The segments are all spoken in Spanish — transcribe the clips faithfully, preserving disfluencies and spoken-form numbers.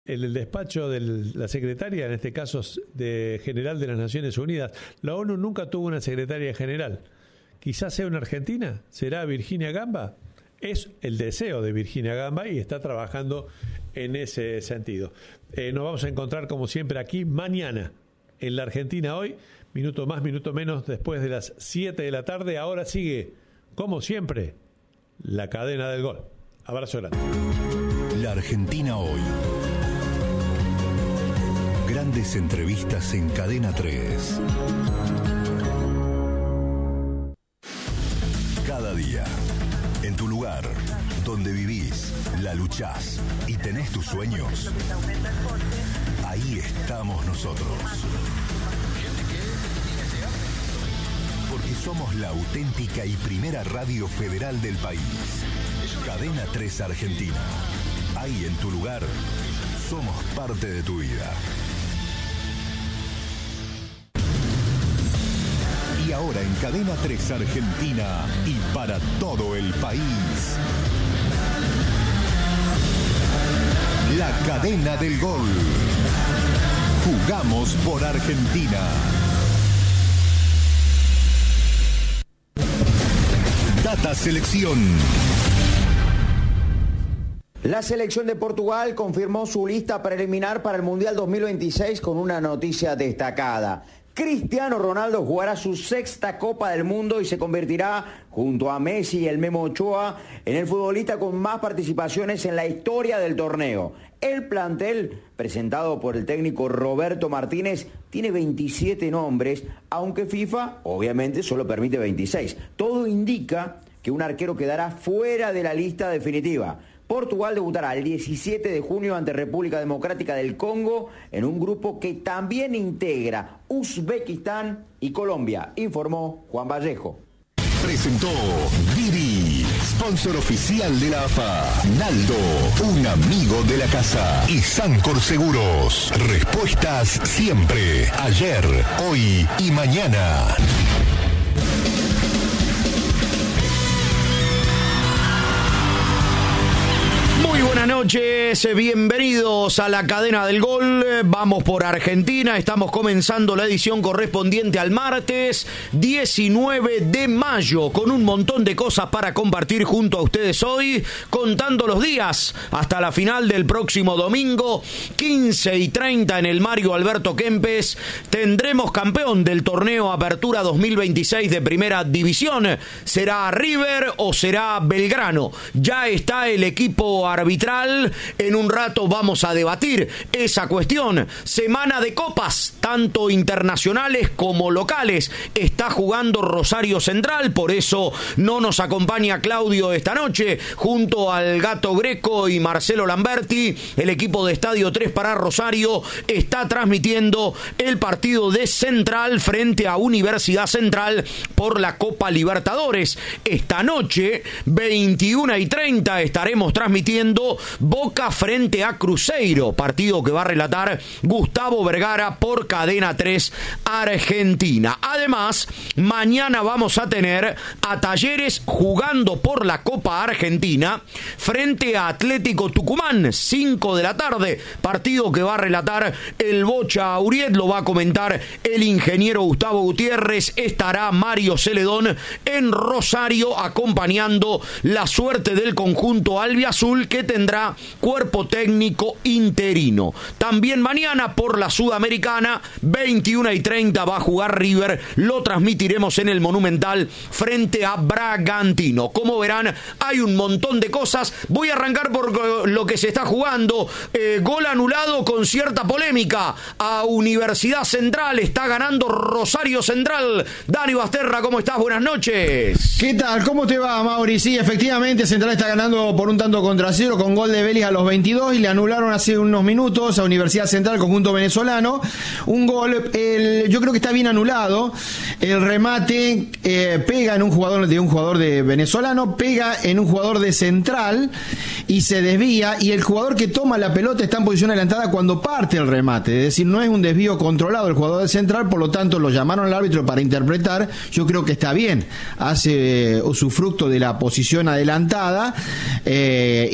En el despacho de la secretaria, en este caso de general de las Naciones Unidas, la ONU nunca tuvo una secretaria general. Quizás sea una argentina, ¿será Virginia Gamba? Es el deseo de Virginia Gamba y está trabajando en ese sentido. Eh, nos vamos a encontrar como siempre aquí mañana en la Argentina Hoy, minuto más, minuto menos, después de las siete de la tarde. Ahora sigue, como siempre, la cadena del gol. Abrazo grande. La Argentina Hoy. Grandes entrevistas en Cadena tres. Cada día, en tu lugar, donde vivís, la luchás y tenés tus sueños, ahí estamos nosotros. Porque somos la auténtica y primera radio federal del país. Cadena tres Argentina. Ahí en tu lugar, somos parte de tu vida. Y ahora en Cadena tres Argentina y para todo el país, la cadena del gol. Jugamos por Argentina. Data Selección. La selección de Portugal confirmó su lista preliminar para el Mundial dos mil veintiséis con una noticia destacada. Cristiano Ronaldo jugará su sexta Copa del Mundo y se convertirá, junto a Messi y el Memo Ochoa, en el futbolista con más participaciones en la historia del torneo. El plantel, presentado por el técnico Roberto Martínez, tiene veintisiete nombres, aunque FIFA obviamente solo permite veintiséis. Todo indica que un arquero quedará fuera de la lista definitiva. Portugal debutará el diecisiete de junio ante República Democrática del Congo en un grupo que también integra Uzbekistán y Colombia, informó Juan Vallejo. Presentó Didi, sponsor oficial de la A F A. Naldo, un amigo de la casa. Y Sancor Seguros, respuestas siempre, ayer, hoy y mañana. Muy buenas noches, bienvenidos a la cadena del gol. Vamos por Argentina, estamos comenzando la edición correspondiente al martes diecinueve de mayo, con un montón de cosas para compartir junto a ustedes hoy, contando los días hasta la final del próximo domingo, quince y treinta en el Mario Alberto Kempes. Tendremos campeón del torneo Apertura dos mil veintiséis de Primera División. ¿Será River o será Belgrano? Ya está el equipo arbitral. En un rato vamos a debatir esa cuestión. Semana de copas, tanto internacionales como locales. Está jugando Rosario Central, por eso no nos acompaña Claudio esta noche. Junto al Gato Greco y Marcelo Lamberti, el equipo de Estadio tres para Rosario está transmitiendo el partido de Central frente a Universidad Central por la Copa Libertadores. Esta noche, veintiuna y treinta, estaremos transmitiendo Boca frente a Cruzeiro, partido que va a relatar Gustavo Vergara por Cadena tres Argentina. Además, mañana vamos a tener a Talleres jugando por la Copa Argentina frente a Atlético Tucumán, cinco de la tarde, partido que va a relatar el Bocha Auriet, lo va a comentar el ingeniero Gustavo Gutiérrez. Estará Mario Celedón en Rosario acompañando la suerte del conjunto albiazul, que tendrá cuerpo técnico interino. También mañana por la Sudamericana, veintiuna y treinta va a jugar River, lo transmitiremos en el Monumental frente a Bragantino. Como verán, hay un montón de cosas. Voy a arrancar por lo que se está jugando. Eh, gol anulado con cierta polémica a Universidad Central, está ganando Rosario Central. Dani Basterra, ¿cómo estás? Buenas noches. ¿Qué tal? ¿Cómo te va, Mauri? Sí, efectivamente, Central está ganando por un tanto contra cero con gol de Vélez a los veintidós y le anularon hace unos minutos a Universidad Central, conjunto venezolano, un gol. El, yo creo que está bien anulado. El remate eh, pega en un jugador de un jugador de venezolano, pega en un jugador de Central y se desvía, y el jugador que toma la pelota está en posición adelantada cuando parte el remate, es decir, no es un desvío controlado del jugador de Central, por lo tanto lo llamaron al árbitro para interpretar. Yo creo que está bien, hace eh, usufructo de la posición adelantada, eh, y como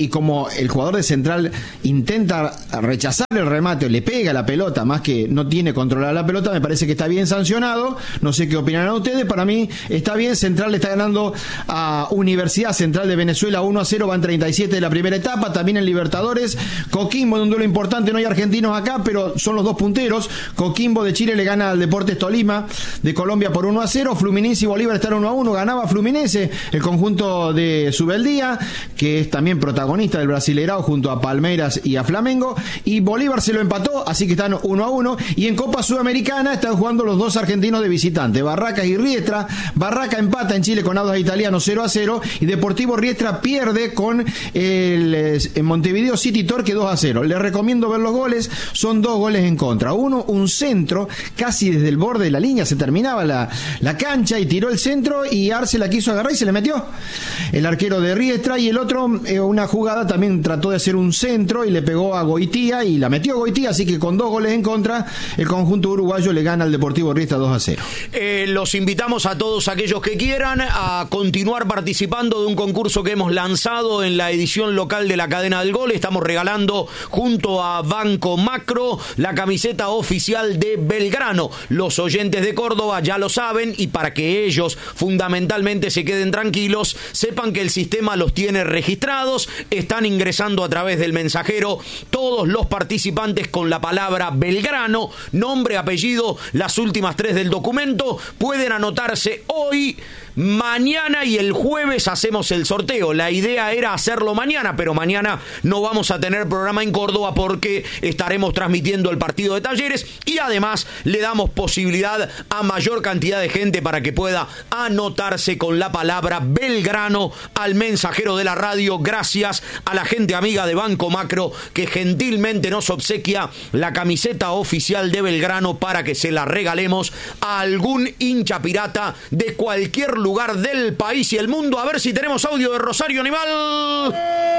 como el jugador de Central intenta rechazar el remate, le pega la pelota, más que no tiene controlada la pelota, me parece que está bien sancionado. No sé qué opinarán ustedes. Para mí está bien. Central le está ganando a Universidad Central de Venezuela uno a cero, van treinta y siete de la primera etapa. También en Libertadores, Coquimbo en un duelo importante, no hay argentinos acá, pero son los dos punteros. Coquimbo de Chile le gana al Deportes Tolima de Colombia por uno a cero. Fluminense y Bolívar están uno a uno, ganaba Fluminense, el conjunto de Subeldía, que es también protagonista del Brasileirao junto a Palmeiras y a Flamengo, y Bolívar se lo empató, así que están uno a uno. Y en Copa Sudamericana están jugando los dos argentinos de visitante, Barracas y Riestra. Barraca empata en Chile con Audax Italiano cero a cero, y Deportivo Riestra pierde con el, el Montevideo City Torque dos a cero. Les recomiendo ver los goles, son dos goles en contra. Uno, un centro, casi desde el borde de la línea, se terminaba la, la cancha y tiró el centro y Arce la quiso agarrar y se le metió el arquero de Riestra. Y el otro, eh, una jugada, también trató de hacer un centro y le pegó a Goitía y la metió Goitía, así que con dos goles en contra el conjunto uruguayo le gana al Deportivo Riestra dos a cero. Eh, los invitamos a todos aquellos que quieran a continuar participando de un concurso que hemos lanzado en la edición local de la Cadena del Gol. Estamos regalando junto a Banco Macro la camiseta oficial de Belgrano. Los oyentes de Córdoba ya lo saben, y para que ellos fundamentalmente se queden tranquilos, sepan que el sistema los tiene registrados. Están ingresando a través del mensajero todos los participantes con la palabra Belgrano, nombre, apellido, las últimas tres del documento. Pueden anotarse hoy, mañana y el jueves hacemos el sorteo. La idea era hacerlo mañana, pero mañana no vamos a tener programa en Córdoba porque estaremos transmitiendo el partido de Talleres, y además le damos posibilidad a mayor cantidad de gente para que pueda anotarse con la palabra Belgrano al mensajero de la radio. Gracias a la gente amiga de Banco Macro que gentilmente nos obsequia la camiseta oficial de Belgrano para que se la regalemos a algún hincha pirata de cualquier lugar lugar del país y el mundo. A ver si tenemos audio de Rosario Animal.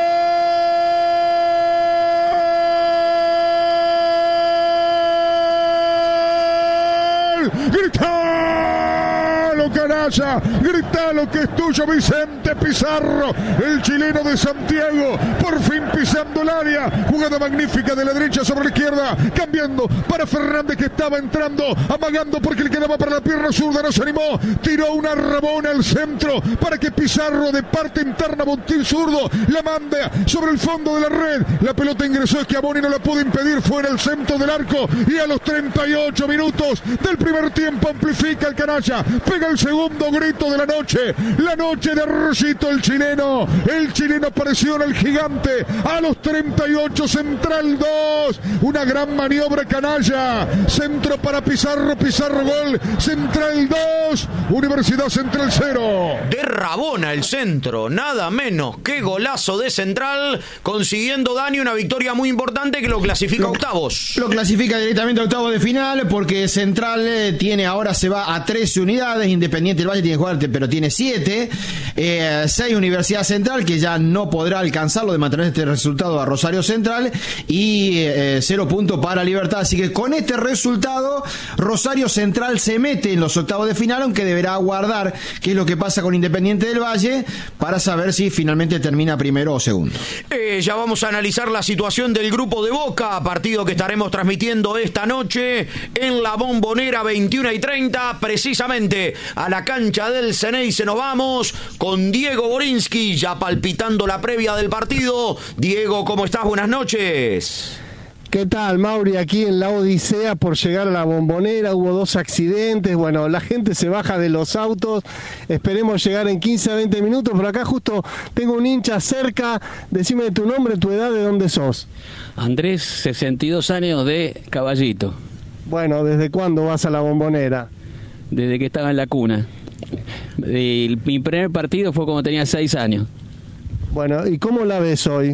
¡Gritalo, canalla! ¡Gritalo que es tuyo, Vicente Pizarro! El chileno de Santiago, por fin pisando el área. Jugada magnífica de la derecha sobre la izquierda, cambiando para Fernández, que estaba entrando, amagando porque le quedaba para la pierna zurda, no se animó, tiró una rabona al centro para que Pizarro de parte interna, Montil zurdo, la manda sobre el fondo de la red. La pelota ingresó, Schiavoni no la pudo impedir, fue en el centro del arco, y a los treinta y ocho minutos del primer tiempo amplifica el canalla, pega el segundo grito de la noche, la noche de Rosito, el chileno, el chileno apareció en el gigante, a los treinta y ocho, Central dos, una gran maniobra canalla, centro para Pizarro, Pizarro gol, Central dos, Universidad Central cero. De Rabona el centro, nada menos que golazo de Central, consiguiendo Dani una victoria muy importante que lo clasifica a octavos. Lo clasifica directamente a octavos de final, porque Central eh, tiene ahora, se va a trece unidades, Independiente del Valle tiene que jugar, pero tiene siete, eh, seis Universidad Central, que ya no podrá alcanzarlo de mantener este resultado a Rosario Central, y eh, cero puntos para Libertad. Así que con este resultado Rosario Central se mete en los octavos de final, aunque deberá aguardar qué es lo que pasa con Independiente del Valle para saber si finalmente termina primero o segundo. Eh, ya vamos a analizar la situación del grupo de Boca, partido que estaremos transmitiendo esta noche en la Bombonera, veintiuna y treinta, precisamente a la cancha del Ceneice nos vamos con Diego Borinsky, ya palpitando la previa del partido. Diego, ¿cómo estás? Buenas noches. ¿Qué tal, Mauri? Aquí en la Odisea por llegar a la Bombonera, hubo dos accidentes, bueno, la gente se baja de los autos, esperemos llegar en quince a veinte minutos, por acá justo tengo un hincha cerca, decime tu nombre, tu edad, ¿de dónde sos? Andrés, sesenta y dos años, de Caballito. Bueno, ¿desde cuándo vas a la Bombonera? Desde que estaba en la cuna. El, mi primer partido fue cuando tenía seis años. Bueno, ¿y cómo la ves hoy?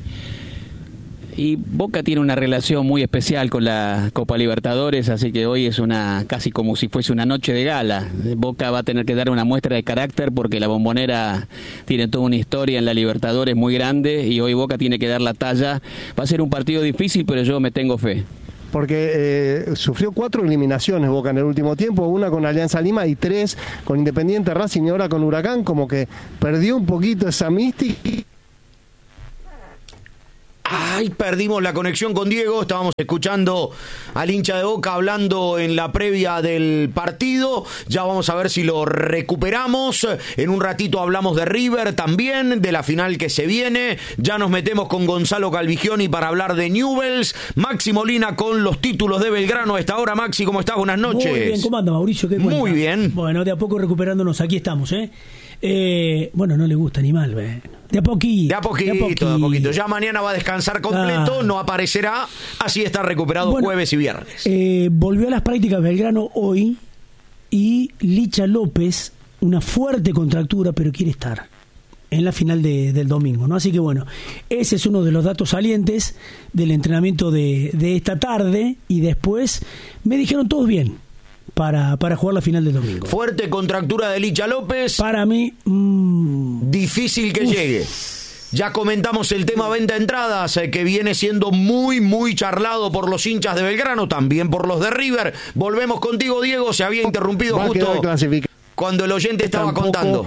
Y Boca tiene una relación muy especial con la Copa Libertadores, así que hoy es una casi como si fuese una noche de gala. Boca va a tener que dar una muestra de carácter porque la Bombonera tiene toda una historia en la Libertadores muy grande y hoy Boca tiene que dar la talla. Va a ser un partido difícil, pero yo me tengo fe. Porque eh, sufrió cuatro eliminaciones Boca en el último tiempo, una con Alianza Lima y tres con Independiente, Racing y ahora con Huracán, como que perdió un poquito esa mística. Ay, perdimos la conexión con Diego. Estábamos escuchando al hincha de Boca hablando en la previa del partido. Ya vamos a ver si lo recuperamos. En un ratito hablamos de River también, de la final que se viene. Ya nos metemos con Gonzalo Calvigioni para hablar de Newell's. Maxi Molina con los títulos de Belgrano a esta hora. Maxi, ¿cómo estás? Buenas noches. Muy bien, ¿cómo anda, Mauricio? ¿Qué cuenta? Muy bien. Bueno, de a poco recuperándonos. Aquí estamos, ¿eh? Eh, bueno, no le gusta ni mal, ¿ve? De a poquito. De a poquito, de a poquito. De a poquito. Ya mañana va a descansar completo, ah. no aparecerá, así está recuperado bueno, jueves y viernes. Eh, volvió a las prácticas Belgrano hoy y Licha López, una fuerte contractura, pero quiere estar en la final de, del domingo, ¿no? Así que bueno, ese es uno de los datos salientes del entrenamiento de, de esta tarde y después me dijeron todos bien. Para, para jugar la final del domingo. Fuerte contractura de Licha López. Para mí... Mmm, difícil que uf. llegue. Ya comentamos el tema venta de entradas, eh, que viene siendo muy, muy charlado por los hinchas de Belgrano, también por los de River. Volvemos contigo, Diego. Se había interrumpido Va justo cuando el oyente estaba Tampoco... contando.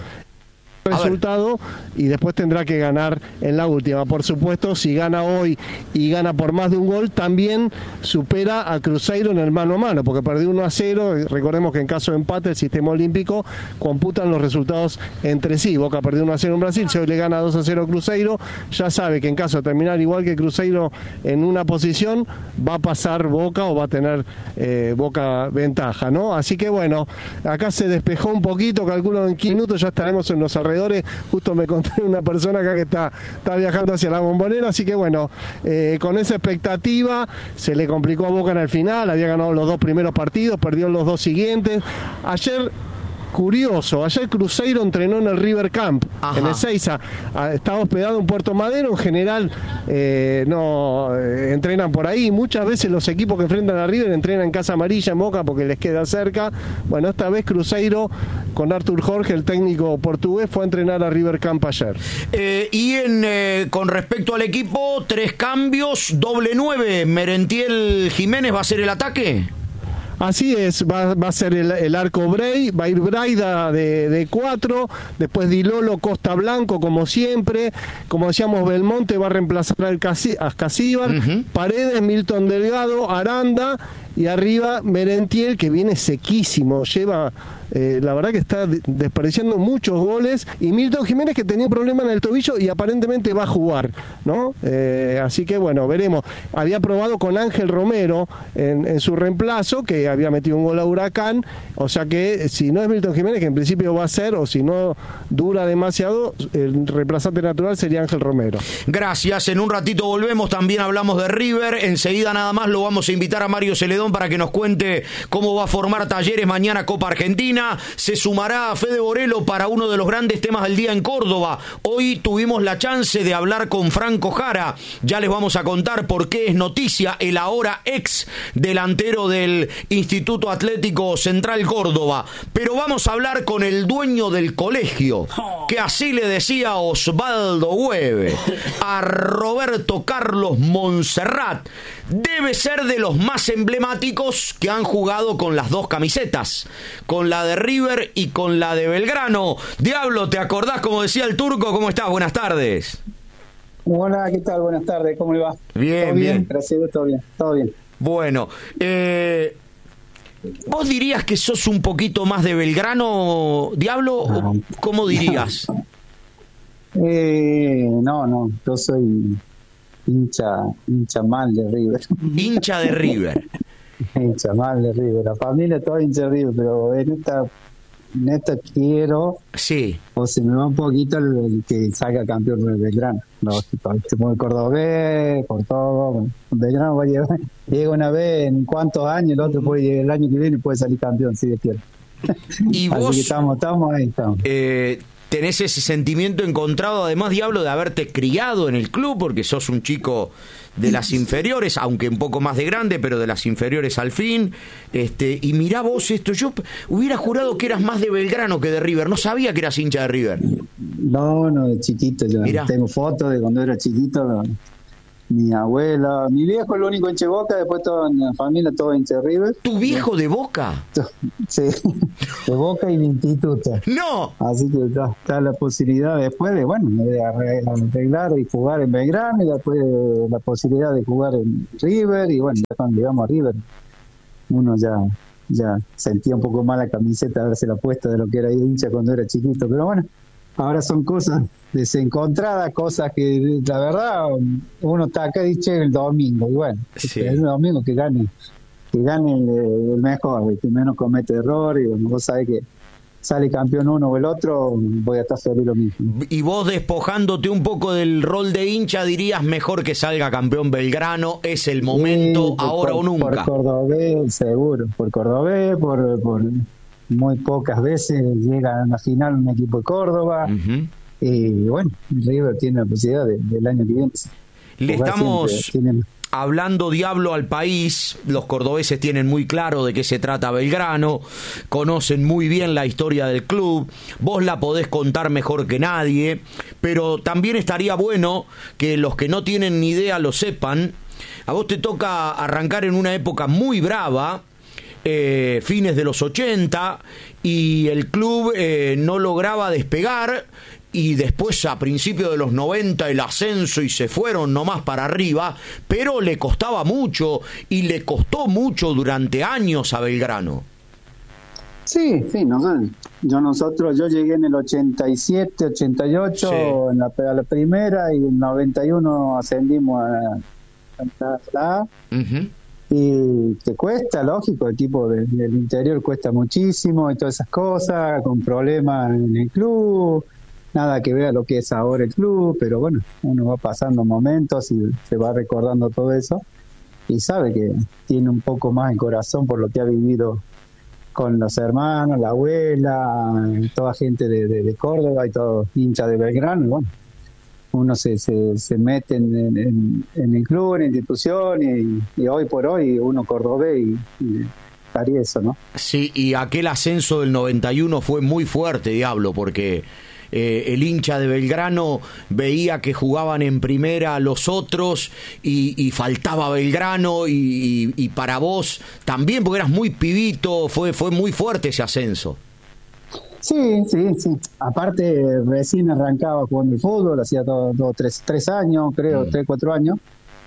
resultado y después tendrá que ganar en la última. Por supuesto, si gana hoy y gana por más de un gol, también supera a Cruzeiro en el mano a mano, porque perdió uno a cero. Recordemos que en caso de empate el sistema olímpico computan los resultados entre sí. Boca perdió uno a cero en Brasil, si hoy le gana dos a cero a Cruzeiro, ya sabe que en caso de terminar igual que Cruzeiro en una posición, va a pasar Boca o va a tener eh, Boca ventaja, ¿no? Así que bueno, acá se despejó un poquito, calculo en quince minutos ya estaremos en los alrededores. Justo me conté una persona acá que está, está viajando hacia la Bombonera, así que bueno, eh, con esa expectativa se le complicó a Boca en el final, había ganado los dos primeros partidos, perdió los dos siguientes. Ayer, curioso, ayer Cruzeiro entrenó en el River Camp, Ajá. en Ezeiza, estaba hospedado en Puerto Madero, en general eh, no eh, entrenan por ahí, muchas veces los equipos que enfrentan a River entrenan en Casa Amarilla, en Boca, porque les queda cerca. Bueno, esta vez Cruzeiro, con Artur Jorge, el técnico portugués, fue a entrenar a River Camp ayer. Eh, y en, eh, con respecto al equipo, tres cambios, doble nueve, Merentiel Jiménez va a ser el ataque. Así es, va, va a ser el, el arco Brey, va a ir Braida de, de cuatro, después Dilolo, Costa Blanco, como siempre, como decíamos, Belmonte va a reemplazar al Casi, a Casíbar, uh-huh. Paredes, Milton Delgado, Aranda, y arriba Merentiel, que viene sequísimo, lleva, eh, la verdad que está desperdiciando muchos goles, y Milton Jiménez, que tenía un problema en el tobillo y aparentemente va a jugar, ¿no? Eh, así que bueno, veremos. Había probado con Ángel Romero en, en su reemplazo, que había metido un gol a Huracán, o sea que si no es Milton Jiménez, que en principio va a ser, o si no dura demasiado, el reemplazante natural sería Ángel Romero. Gracias, en un ratito volvemos, también hablamos de River, enseguida nada más lo vamos a invitar a Mario Celedón para que nos cuente cómo va a formar Talleres mañana Copa Argentina. Se sumará a Fede Borelo para uno de los grandes temas del día en Córdoba. Hoy tuvimos la chance de hablar con Franco Jara, ya les vamos a contar por qué es noticia el ahora ex delantero del Instituto Atlético Central Córdoba. Pero vamos a hablar con el dueño del colegio, que así le decía Osvaldo Hueve a Roberto Carlos Montserrat. Debe ser de los más emblemáticos que han jugado con las dos camisetas, con la de River y con la de Belgrano. Diablo, ¿te acordás como decía el Turco? ¿Cómo estás? Buenas tardes. Hola, ¿qué tal? Buenas tardes, ¿cómo le va? Bien, ¿Todo bien? bien. Gracias, todo bien, todo bien. Bueno, eh, ¿vos dirías que sos un poquito más de Belgrano, Diablo? No. ¿Cómo dirías? eh, no, no, yo soy... hincha hincha mal de River. Hincha de River. hincha mal de River. La familia toda hincha de River, pero en esta, en esta quiero. Sí. O se me va un poquito el, el que salga campeón de Belgrano. No, muy cordobés, por todo. Belgrano va a llegar, llega una vez en cuántos años, el otro puede llegar el año que viene y puede salir campeón, si Dios quiere. Y vos. Así que estamos, estamos ahí, estamos. Eh, tenés ese sentimiento encontrado, además, Diablo, de haberte criado en el club, porque sos un chico de las inferiores, aunque un poco más de grande, pero de las inferiores al fin. Este, y mirá vos esto, yo hubiera jurado que eras más de Belgrano que de River, no sabía que eras hincha de River. No, no, de chiquito, yo Mirá. tengo fotos de cuando era chiquito, no, mi abuela, mi viejo es el único hincha de Boca, después toda la familia, todo hincha de River. ¿Tu viejo de Boca? Sí, de Boca y de Instituto. ¡No! Así que está, está la posibilidad después de, bueno, de arreglar y jugar en Belgrano, y después de la posibilidad de jugar en River, y bueno, ya cuando llegamos a River, uno ya, ya sentía un poco más la camiseta de haberse la puesta de lo que era hincha cuando era chiquito, pero bueno, ahora son cosas desencontradas, cosas que la verdad uno está acá y dice el domingo, y bueno, sí. Es el domingo que gane, que gane el, el mejor, el que menos comete error, y bueno, vos sabés que sale campeón uno o el otro, voy a estar feliz lo mismo. Y vos, despojándote un poco del rol de hincha, dirías mejor que salga campeón Belgrano, es el momento, sí, ahora por, o nunca. Por Cordobés, seguro, por Cordobés, por, por muy pocas veces llega a la final un equipo de Córdoba. Uh-huh. Y bueno, River tiene la posibilidad de, del año que viene. Le estamos tienen... hablando diablo al país. Los cordobeses tienen muy claro de qué se trata Belgrano, conocen muy bien la historia del club, vos la podés contar mejor que nadie, pero también estaría bueno que los que no tienen ni idea lo sepan. A vos te toca arrancar en una época muy brava, eh, fines de los ochenta, y el club eh, no lograba despegar. Y después a principios de los noventa el ascenso y se fueron nomás para arriba, pero le costaba mucho y le costó mucho durante años a Belgrano. Sí, sí, nosotros, yo nosotros, yo llegué en el ochenta y siete, ochenta y ocho, sí. en la, a la primera, y en noventa y uno ascendimos a, a la A. Uh-huh. Y te cuesta, lógico, el tipo de, del interior cuesta muchísimo y todas esas cosas, con problemas en el club. Nada que ver a lo que es ahora el club, pero bueno, uno va pasando momentos y se va recordando todo eso y sabe que tiene un poco más el corazón por lo que ha vivido con los hermanos, la abuela, toda gente de, de, de Córdoba y todo hincha de Belgrano. Y bueno, uno se, se, se mete en, en, en el club, en la institución, y, y hoy por hoy uno cordobés y, y haría eso, ¿no? Sí, y aquel ascenso del noventa y uno fue muy fuerte, Diablo, porque Eh, el hincha de Belgrano veía que jugaban en primera los otros y, y faltaba Belgrano, y, y, y para vos también, porque eras muy pibito, fue, fue muy fuerte ese ascenso. Sí, sí, sí. Aparte, recién arrancaba jugando el fútbol, hacía dos, dos tres, tres años, creo, mm. tres, cuatro años.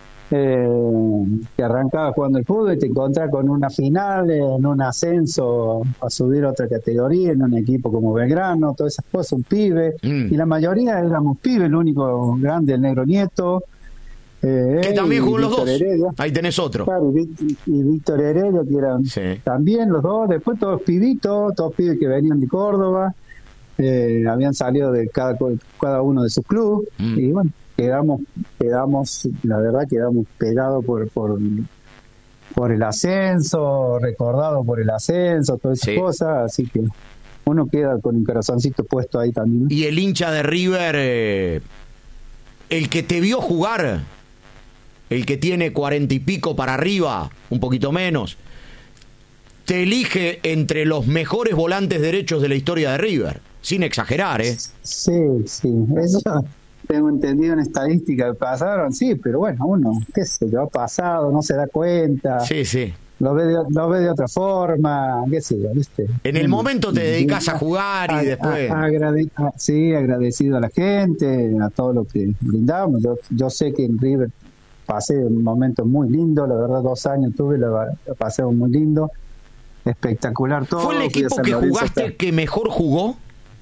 Eh, que arrancaba jugando el fútbol y te encontrás con una final, en un ascenso a subir a otra categoría en un equipo como Belgrano, todas esas cosas, un pibe, mm. y la mayoría éramos pibes, el único grande, el Negro Nieto, eh, que también jugó los dos. Heredia. Ahí tenés otro. Claro, y, y Víctor Heredia, que eran sí. también los dos, después todos pibitos, todos pibes que venían de Córdoba, eh, habían salido de cada, cada uno de sus clubes, mm. y bueno, quedamos quedamos la verdad quedamos pegados por por por el ascenso, recordados por el ascenso, todas esas sí. cosas, así que uno queda con un corazoncito puesto ahí también. Y el hincha de River, eh, el que te vio jugar, el que tiene cuarenta y pico para arriba, un poquito menos, te elige entre los mejores volantes derechos de la historia de River, sin exagerar, ¿eh? Sí, sí, eso tengo entendido en estadística que pasaron, sí, pero bueno, uno, qué sé yo, ha pasado, no se da cuenta. Sí, sí. Lo ve de, lo ve de otra forma, qué sé yo, ¿viste? En el momento te dedicas a jugar y a, después... A, agrade, a, sí, agradecido a la gente, a todo lo que brindamos. Yo, yo sé que en River pasé un momento muy lindo, la verdad, dos años tuve, la, la pasé muy lindo, espectacular todo. ¿Fue el equipo que jugaste está. que mejor jugó?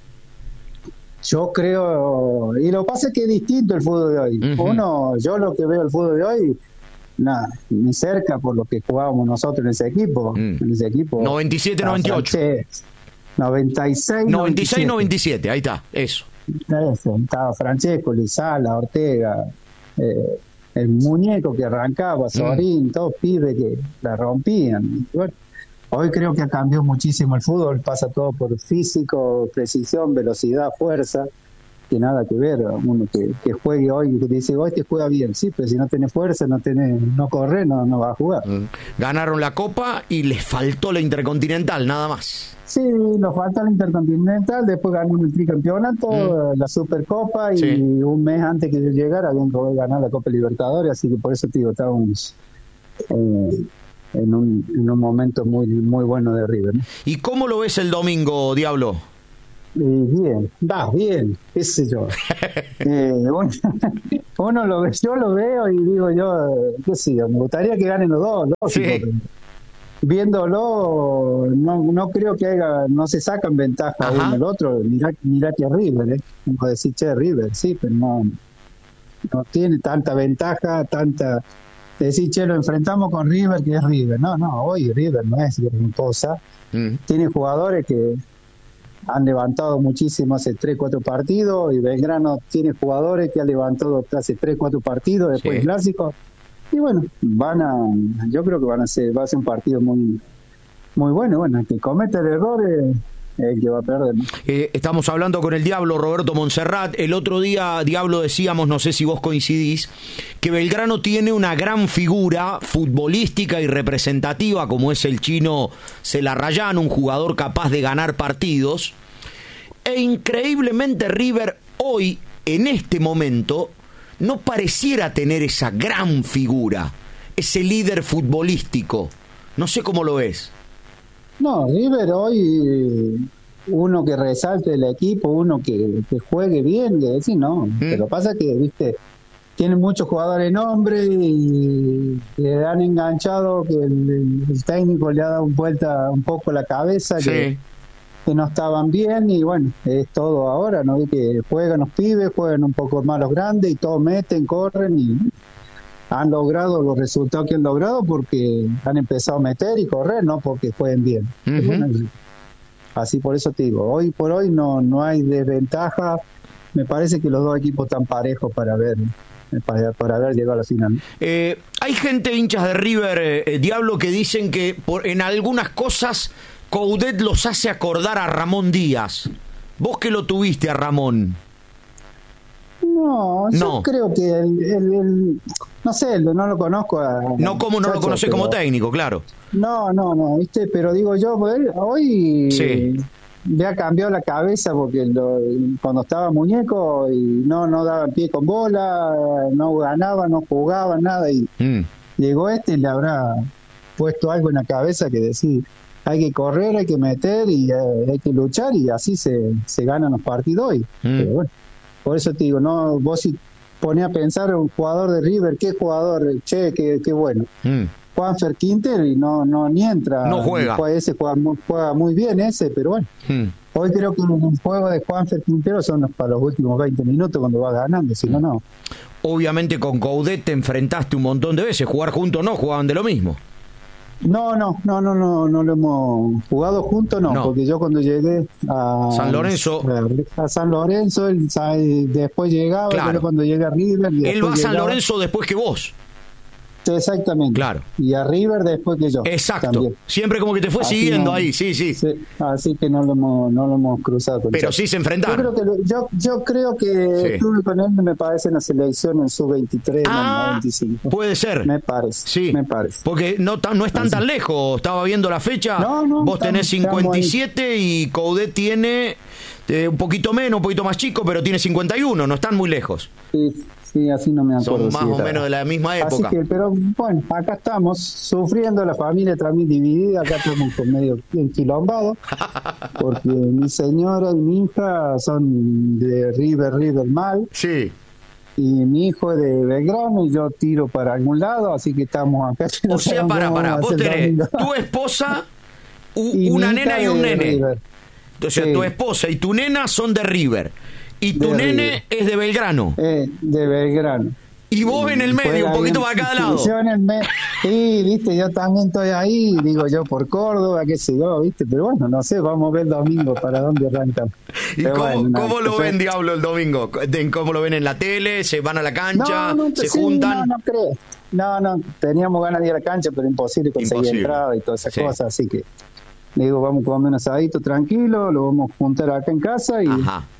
Yo creo, y lo que pasa es que es distinto el fútbol de hoy. Uh-huh. Uno, yo lo que veo el fútbol de hoy, nada, ni cerca por lo que jugábamos nosotros en ese equipo. Mm. En ese equipo. noventa y siete noventa y ocho. noventa y seis noventa y seis noventa y siete, ahí está, eso. Eso, estaba Francesco, Lizala, Ortega, eh, el muñeco que arrancaba, Sorín, mm. todos pibes que la rompían. Y bueno, hoy creo que ha cambiado muchísimo el fútbol, pasa todo por físico, precisión, velocidad, fuerza, que nada que ver, uno que, que juegue hoy, que te dice, hoy te juega bien, sí, pero si no tenés fuerza, no tenés, no corre, no, no va a jugar. Ganaron la Copa y les faltó la Intercontinental, nada más. Sí, nos falta la Intercontinental, después ganamos el tricampeonato, mm. la Supercopa, y sí. un mes antes que yo llegara habían que ganar la Copa Libertadores, así que por eso te digo, estábamos eh, en, un, en un momento muy, muy bueno de River, ¿no? ¿Y cómo lo ves el domingo, Diablo? Eh, bien, va bien, qué sé yo. eh, uno, uno lo ve, yo lo veo y digo yo, qué sé yo, me gustaría que ganen los dos, lógico, sí. pero viéndolo, no, no creo que haya, no se sacan ventaja Ajá. uno el otro. Mirá, mirá que River, ¿eh? Como decir, che, River, sí, pero no, no tiene tanta ventaja, tanta. Decir, che, lo enfrentamos con River, que es River. No, no, hoy River no es gran cosa. Mm. Tiene jugadores que han levantado muchísimo hace tres, cuatro partidos, y Belgrano tiene jugadores que han levantado hace tres, cuatro partidos después del sí. clásico. Y bueno, van a, yo creo que van a ser, va a ser un partido muy, muy bueno. Bueno, el que cometa el error es el que va a perder, ¿no? Eh, estamos hablando con el Diablo, Roberto Montserrat. El otro día, Diablo, decíamos, no sé si vos coincidís, que Belgrano tiene una gran figura futbolística y representativa, como es el chino Celarrayán, un jugador capaz de ganar partidos. E increíblemente River hoy, en este momento, no pareciera tener esa gran figura, ese líder futbolístico. No sé cómo lo ves. No, River hoy, uno que resalte el equipo, uno que, que juegue bien, de decir, no. ¿Mm? Pero pasa que, viste, tienen muchos jugadores en hombre y le han enganchado, que el, el técnico le ha dado vuelta un poco la cabeza, sí. que, que no estaban bien, y bueno, es todo ahora, ¿no? Que juegan los pibes, juegan un poco más los grandes, y todos meten, corren, y han logrado los resultados que han logrado porque han empezado a meter y correr, no porque jueguen bien. Uh-huh. Bueno, así por eso te digo, hoy por hoy no, no hay desventaja, me parece que los dos equipos están parejos para ver para, para haber llegado a la final. Eh, hay gente, hinchas de River, eh, Diablo, que dicen que por, en algunas cosas Coudet los hace acordar a Ramón Díaz. ¿Vos que lo tuviste a Ramón? No, yo no. creo que el, el, el no sé, no lo conozco a, no como no lo conocés como técnico, claro. No, no, no, viste, pero digo yo, hoy sí. le ha cambiado la cabeza porque lo, cuando estaba muñeco y no no daba pie con bola, no ganaba, no jugaba nada, y mm. llegó este y le habrá puesto algo en la cabeza que decir, hay que correr, hay que meter y eh, hay que luchar, y así se, se ganan los partidos hoy. Mm. Pero bueno, por eso te digo, no, vos si ponés a pensar en un jugador de River, qué jugador, che, qué, qué bueno. Mm. Juanfer Quintero, y no, no ni entra. No juega. Ese juega muy, juega muy bien ese, pero bueno. Mm. Hoy creo que un juego de Juanfer Quintero son para los últimos veinte minutos cuando vas ganando, si no, no. Obviamente con Coudet te enfrentaste un montón de veces, jugar juntos no, jugaban de lo mismo. No, no, no, no, no, no lo hemos jugado juntos, no, no, porque yo cuando llegué a San Lorenzo, a San Lorenzo, él, después llegaba, claro. Pero cuando llegué a River, y él va a San llegaba, Lorenzo después que vos. Exactamente. Claro. Y a River después que yo. Exacto. También. Siempre como que te fue así siguiendo no, ahí, sí, sí, sí. Así que no lo hemos, no lo hemos cruzado. Con Pero sí se enfrentaron. Yo creo que, yo, yo creo que sí. estuve con él, me parece, en la selección en sub veintitrés, ah, en veinticinco. Puede ser. Me parece. Sí. Me parece. Porque no, no están así. Tan lejos. Estaba viendo la fecha. No, no, vos tenés cincuenta y siete y Coudet tiene eh, un poquito menos, un poquito más chico, pero tiene cincuenta y uno. No están muy lejos. Sí. Sí, así no me acuerdo. Son más si o era. menos de la misma época. Así que, pero bueno, acá estamos sufriendo, la familia también dividida, acá estamos con medio enquilombados, porque mi señora y mi hija son de River, River mal. Sí. Y mi hijo es de Belgrano y yo tiro para algún lado, así que estamos acá. O no sea, para, para, vos tenés tu esposa, u, una nena y un nene. River. O sea, sí. Tu esposa y tu nena son de River. Y tu de nene River. Es de Belgrano. Eh, de Belgrano. Y vos en el medio, un poquito para cada lado. Yo en el medio. Sí, viste, yo también estoy ahí, digo yo por Córdoba, qué sé yo, viste, pero bueno, no sé, vamos a ver el domingo para dónde arrancan. ¿Y pero cómo, bueno, cómo lo ven, Diablo, el domingo? ¿Cómo lo ven en la tele? ¿Se van a la cancha? No, no, ¿Se sí, juntan? No, no creo. No, no, teníamos ganas de ir a la cancha, pero imposible conseguir imposible. entrada y todas esas sí. cosas, así que digo, vamos a comer un asadito tranquilo, lo vamos a juntar acá en casa y... Ajá.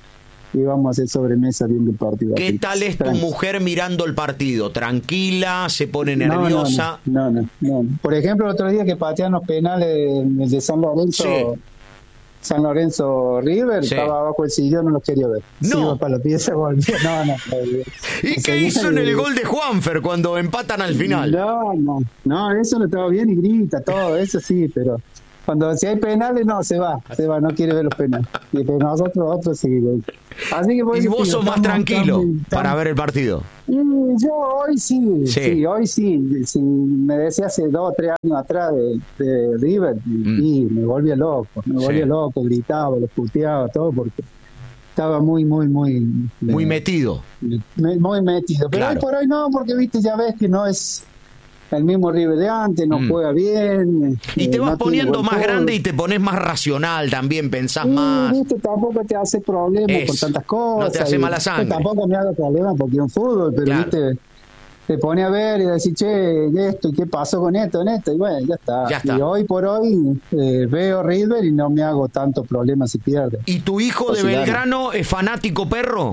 y vamos a hacer sobremesa viendo el partido. ¿Qué así. tal es tu Tranqui. mujer mirando el partido? ¿Tranquila? ¿Se pone No, no, nerviosa? No, no, no, no. Por ejemplo, el otro día que patean los penales de, de San Lorenzo, Sí. San Lorenzo River, Sí. estaba abajo el sillón, no los quería ver. No. Se iba para la pieza, volvía. No, no. ¿Y qué hizo en el gol de Juanfer cuando empatan al final? No, no, no, eso no estaba bien y grita, todo, eso sí, pero cuando si hay penales, no, se va, se va, no quiere ver los penales. Y pero nosotros, otros sí. Así que por Y eso vos digo, sos más estamos- tranquilo estamos- para ver el partido. Y yo hoy sí, Sí. sí, hoy sí. Si me decía hace dos o tres años atrás de, de River, Mm. y me volvía loco, me Sí. volvía loco, gritaba, los puteaba, todo, porque estaba muy, muy, muy... Muy eh, metido. me- muy metido. Pero Claro. hoy por hoy no, porque viste, ya ves que no es el mismo River de antes, no Mm. juega bien. Y eh, te vas no tiene poniendo buen más fútbol. grande y te pones más racional también, pensás Sí, más. viste, tampoco te hace problemas Eso. por tantas cosas. No te hace y- mala sangre. y tampoco me hago problemas porque es un fútbol, pero Claro. viste, te pone a ver y decir, che, ¿y esto? ¿Y qué pasó con esto? En esto, y bueno, ya está. Ya está. Y hoy por hoy eh, veo River y no me hago tanto problemas si pierde. ¿Y tu hijo O de si gana. Belgrano es fanático perro?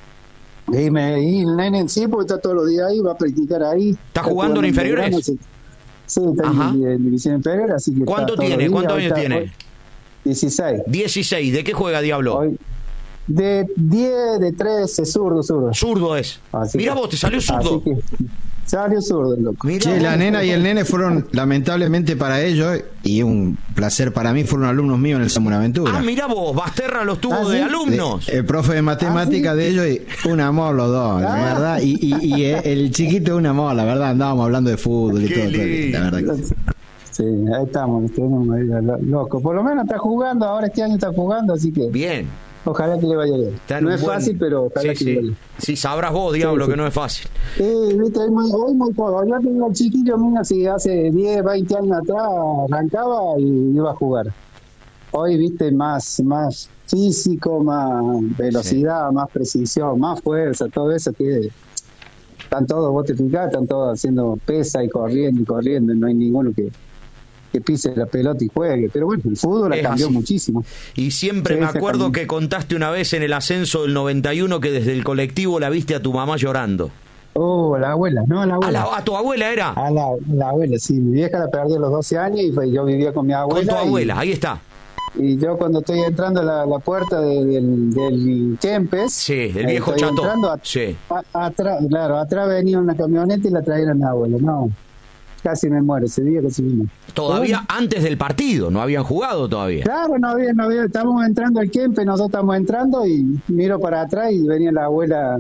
Y, me, y el nene en sí, porque está todos los días ahí, va a practicar ahí. ¿Está jugando en inferiores? Belgrano, sí. Sí, está Ajá. en, en división inferior, así que ¿Cuánto está todos tiene? los días. ¿Cuántos Hoy años está- tiene? hoy- dieciséis. dieciséis. ¿De qué juega, Diablo? Hoy, de diez, de trece, zurdo, zurdo. Zurdo es. Así Mira que- vos, te salió zurdo. así que salió zurdo, el loco. Mirá Che, vos. la nena y el nene fueron, lamentablemente para ellos, y un placer para mí, fueron alumnos míos en el San Buenaventura. Ah, mira vos, Basterra los tuvo Ah, de ¿sí? alumnos. El profe de matemática Ah, ¿sí? de ellos, y un amor los dos, la Ah. verdad. Y, y, y el chiquito un amor, la verdad, andábamos hablando de fútbol y Qué todo, todo, lindo. la verdad que sí. Sí, ahí estamos, tenemos ahí, lo- loco. Por lo menos está jugando, ahora este año está jugando, así que Bien. ojalá que le vaya bien. Está en No un es buen- fácil, pero ojalá Sí, que le vaya sí. bien. Sí, sabrás vos, Diablo, Sí, sí. que no es fácil. Sí, viste, hoy muy, hoy muy poco. Yo tengo el chiquillo mío, si hace diez, veinte años atrás arrancaba y iba a jugar. Hoy, viste, más, más físico, más velocidad, más precisión, más fuerza, todo eso que están todos, vos te fijás, están todos haciendo pesa y corriendo y corriendo, no hay ninguno que, que pise la pelota y juegue. Pero bueno, el fútbol Es ha cambiado así. muchísimo. Y siempre Sí, me ese acuerdo camino. que contaste una vez en el ascenso del noventa y uno que desde el colectivo la viste a tu mamá llorando. Oh, la abuela, no, la ¿A, abuela. la- a tu abuela era? A la, la abuela, sí, mi vieja la perdió a los doce años y fue- yo vivía con mi Con abuela. tu y- abuela, ahí está. Y yo cuando estoy entrando a la, la puerta de- del, del Kempes, Sí, el eh, viejo estoy chato. entrando, a- Sí. a- atrás, claro, atrás venía una camioneta y la trajeron a mi abuelo. No, casi me muero ese día, casi me muero. Todavía antes del partido, no habían jugado todavía. Claro, no había, no había, estábamos entrando al Kempes, nosotros estamos entrando y miro para atrás y venía la abuela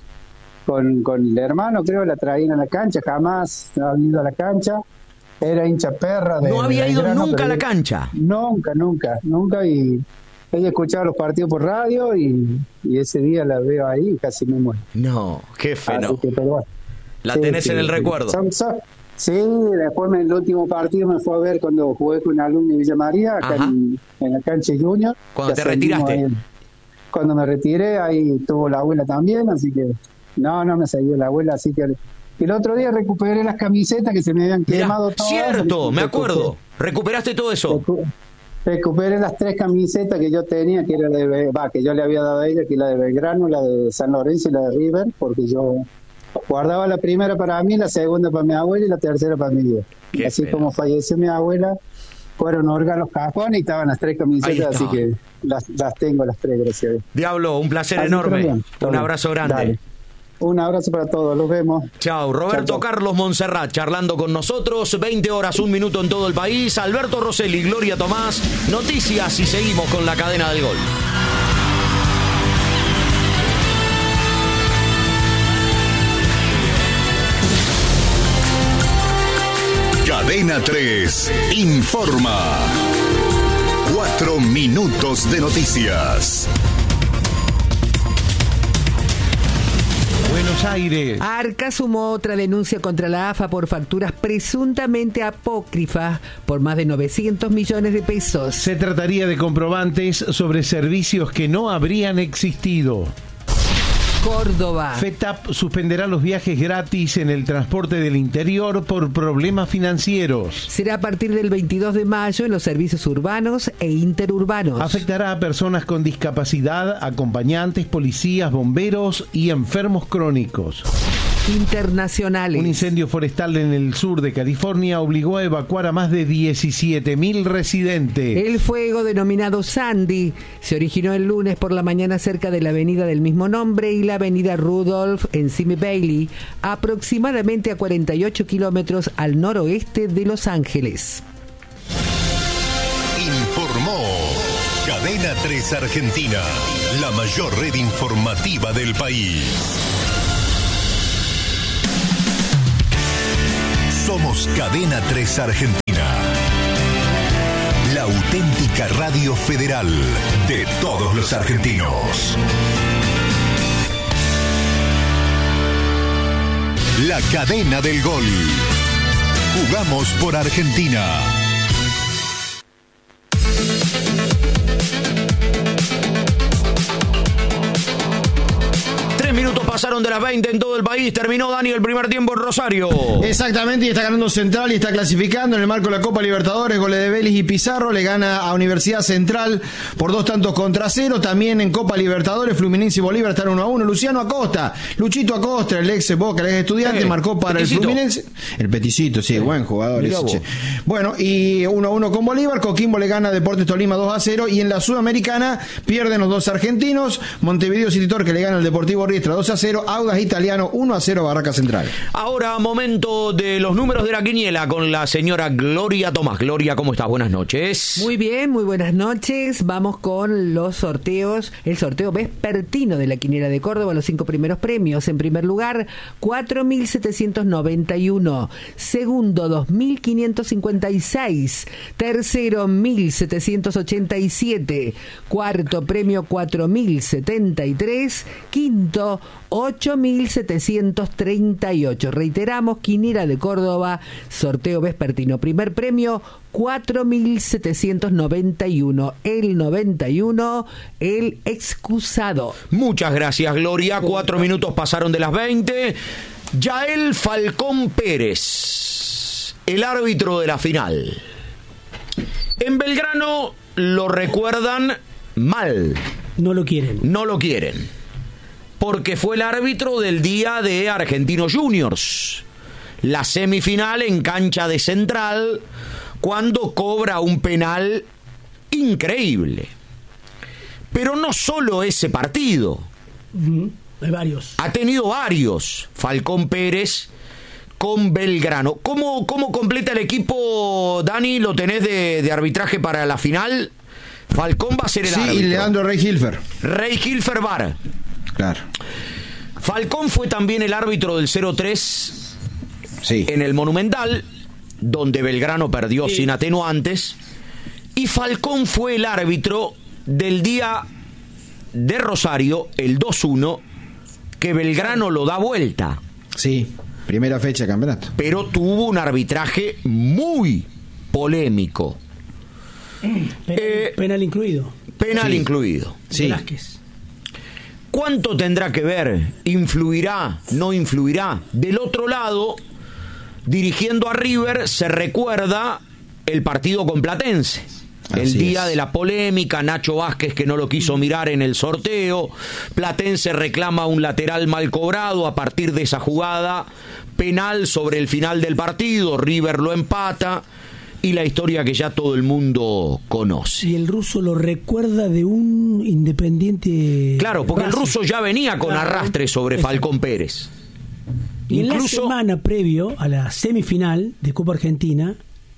con, con el hermano, creo, la traían a la cancha, jamás había ido a la cancha. Era hincha perra. De, No había de ido Belgrano, nunca a la pero- cancha. Nunca, nunca, nunca. Y ella escuchaba los partidos por radio y, y ese día la veo ahí y casi me muero. No, qué feno. Así que, pero bueno. La Sí, tenés sí, en el sí. recuerdo. Son- son- sí, después me- el último partido me fue a ver cuando jugué con un alumno de Villa María, acá Ajá. en, en la cancha Junior. Cuando que te ascendimos retiraste. ahí. Cuando me retiré, ahí tuvo la abuela también, así que no, no me salió la abuela, así que el otro día recuperé las camisetas que se me habían Mirá, quemado todas. cierto, me Recuperé- acuerdo. Recuperaste todo eso. recu- Recuperé las tres camisetas que yo tenía, que era de, Be- va, que yo le había dado a ella, que la de Belgrano, la de San Lorenzo y la de River, porque yo guardaba la primera para mí, la segunda para mi abuela y la tercera para mi vieja. Qué Así feo. como falleció mi abuela, fueron orgas los cajones y estaban las tres Ahí camisetas, así está. que las, las tengo las tres, gracias a Dios. Diablo, un placer Así enorme. que bien, todo Un bien. abrazo grande. Dale. Un abrazo para todos, los vemos. Chao, Roberto Chao, chao. Carlos Montserrat charlando con nosotros, veinte horas, un minuto en todo el país, Alberto Rosselli, Gloria Tomás, noticias y seguimos con la cadena del gol. Cadena tres informa. Cuatro minutos de noticias. Buenos Aires. Arca sumó otra denuncia contra la A F A por facturas presuntamente apócrifas por más de novecientos millones de pesos. Se trataría de comprobantes sobre servicios que no habrían existido. Córdoba. FETAP suspenderá los viajes gratis en el transporte del interior por problemas financieros. Será a partir del veintidós de mayo en los servicios urbanos e interurbanos. Afectará a personas con discapacidad, acompañantes, policías, bomberos y enfermos crónicos. Internacionales. Un incendio forestal en el sur de California obligó a evacuar a más de diecisiete mil residentes. El fuego, denominado Sandy, se originó el lunes por la mañana cerca de la avenida del mismo nombre y la avenida Rudolph en Simi Valley, aproximadamente a cuarenta y ocho kilómetros al noroeste de Los Ángeles. Informó Cadena tres Argentina, la mayor red informativa del país. Somos Cadena tres Argentina, la auténtica radio federal de todos los argentinos. La cadena del gol. Jugamos por Argentina. Minutos pasaron de las veinte en todo el país. Terminó, Dani, el primer tiempo en Rosario. Exactamente, y está ganando Central y está clasificando en el marco de la Copa Libertadores. Goles de Vélez y Pizarro. Le gana a Universidad Central por dos tantos contra cero. También en Copa Libertadores, Fluminense y Bolívar están uno a uno. Luciano Acosta, Luchito Acosta, el ex Boca, el ex Estudiante, eh, marcó para peticito. El Fluminense. El Peticito, sí, eh, buen jugador ese. Bueno, y uno a uno con Bolívar. Coquimbo le gana a Deportes Tolima dos a cero. Y en la Sudamericana pierden los dos argentinos. Montevideo City Torque le gana al Deportivo Riestra dos a cero, Audax Italiano uno a cero, Barraca Central. Ahora momento de los números de la quiniela con la señora Gloria Tomás. Gloria, ¿cómo estás? Buenas noches. Muy bien, muy buenas noches. Vamos con los sorteos, el sorteo vespertino de la quiniela de Córdoba, los cinco primeros premios. En primer lugar, cuatro mil setecientos noventa y uno. Segundo, dos mil quinientos cincuenta y seis. Tercero, mil setecientos ochenta y siete. Cuarto premio, cuatro mil setenta y tres. Quinto, ocho mil setecientos treinta y ocho. Reiteramos, quiniela de Córdoba, sorteo vespertino. Primer premio, cuatro mil setecientos noventa y uno. El noventa y uno, el excusado. Muchas gracias, Gloria. Cuatro minutos pasaron de las veinte. Yael Falcón Pérez, el árbitro de la final. En Belgrano lo recuerdan mal. No lo quieren. No lo quieren. Porque fue el árbitro del día de Argentinos Juniors. La semifinal en cancha de Central, cuando cobra un penal increíble. Pero no solo ese partido. Uh-huh. Hay varios. Ha tenido varios. Falcón Pérez con Belgrano. ¿Cómo, cómo completa el equipo, Dani? ¿Lo tenés de, de arbitraje para la final? Falcón va a ser el sí, árbitro. Sí, y Leandro Rey Hilfer. Rey Hilfer V A R. Claro. Falcón fue también el árbitro del cero tres sí. en el Monumental, donde Belgrano perdió sí. sin atenuantes. Y Falcón fue el árbitro del día de Rosario, el dos uno, que Belgrano lo da vuelta. Sí, primera fecha de campeonato. Pero tuvo un arbitraje muy polémico. Penal, eh, penal incluido. Penal sí. incluido. Sí. Velázquez. ¿Cuánto tendrá que ver? ¿Influirá? ¿No influirá? Del otro lado, dirigiendo a River, se recuerda el partido con Platense. Así el día es. de la polémica, Nacho Vázquez que no lo quiso mirar en el sorteo, Platense reclama un lateral mal cobrado a partir de esa jugada, penal sobre el final del partido, River lo empata. Y la historia que ya todo el mundo conoce. Y el ruso lo recuerda de un Independiente. Claro, porque Brasil. El ruso ya venía con claro. arrastre sobre Exacto. Falcón Pérez. Y Incluso, en la semana previo a la semifinal de Copa Argentina,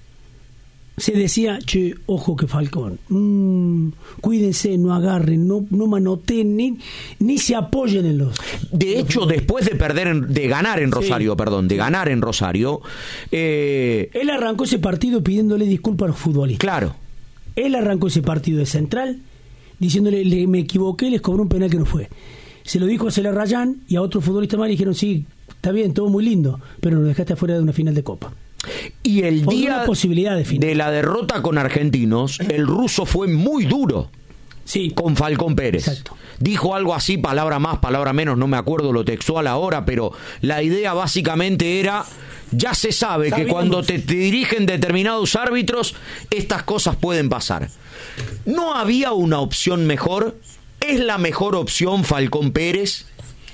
se decía, che, ojo que Falcón, mmm, cuídense, no agarren, no, no manoteen, ni, ni se apoyen en los... De hecho, los después de perder, en, de ganar en Rosario, sí. perdón, de ganar en Rosario... Eh, Él arrancó ese partido pidiéndole disculpas a los futbolistas. Claro. Él arrancó ese partido de Central, diciéndole, le, me equivoqué, les cobró un penal que no fue. Se lo dijo a Cela Rayán y a otro futbolista más, y dijeron, sí, está bien, todo muy lindo, pero nos dejaste afuera de una final de Copa. Y el día posibilidad de, de la derrota con Argentinos, el ruso fue muy duro. Sí. Con Falcón Pérez. Exacto. Dijo algo así, palabra más, palabra menos, no me acuerdo lo textual ahora, pero la idea básicamente era, ya se sabe Sabíamos. que cuando te, te dirigen determinados árbitros, estas cosas pueden pasar. ¿No había una opción mejor? ¿Es la mejor opción Falcón Pérez?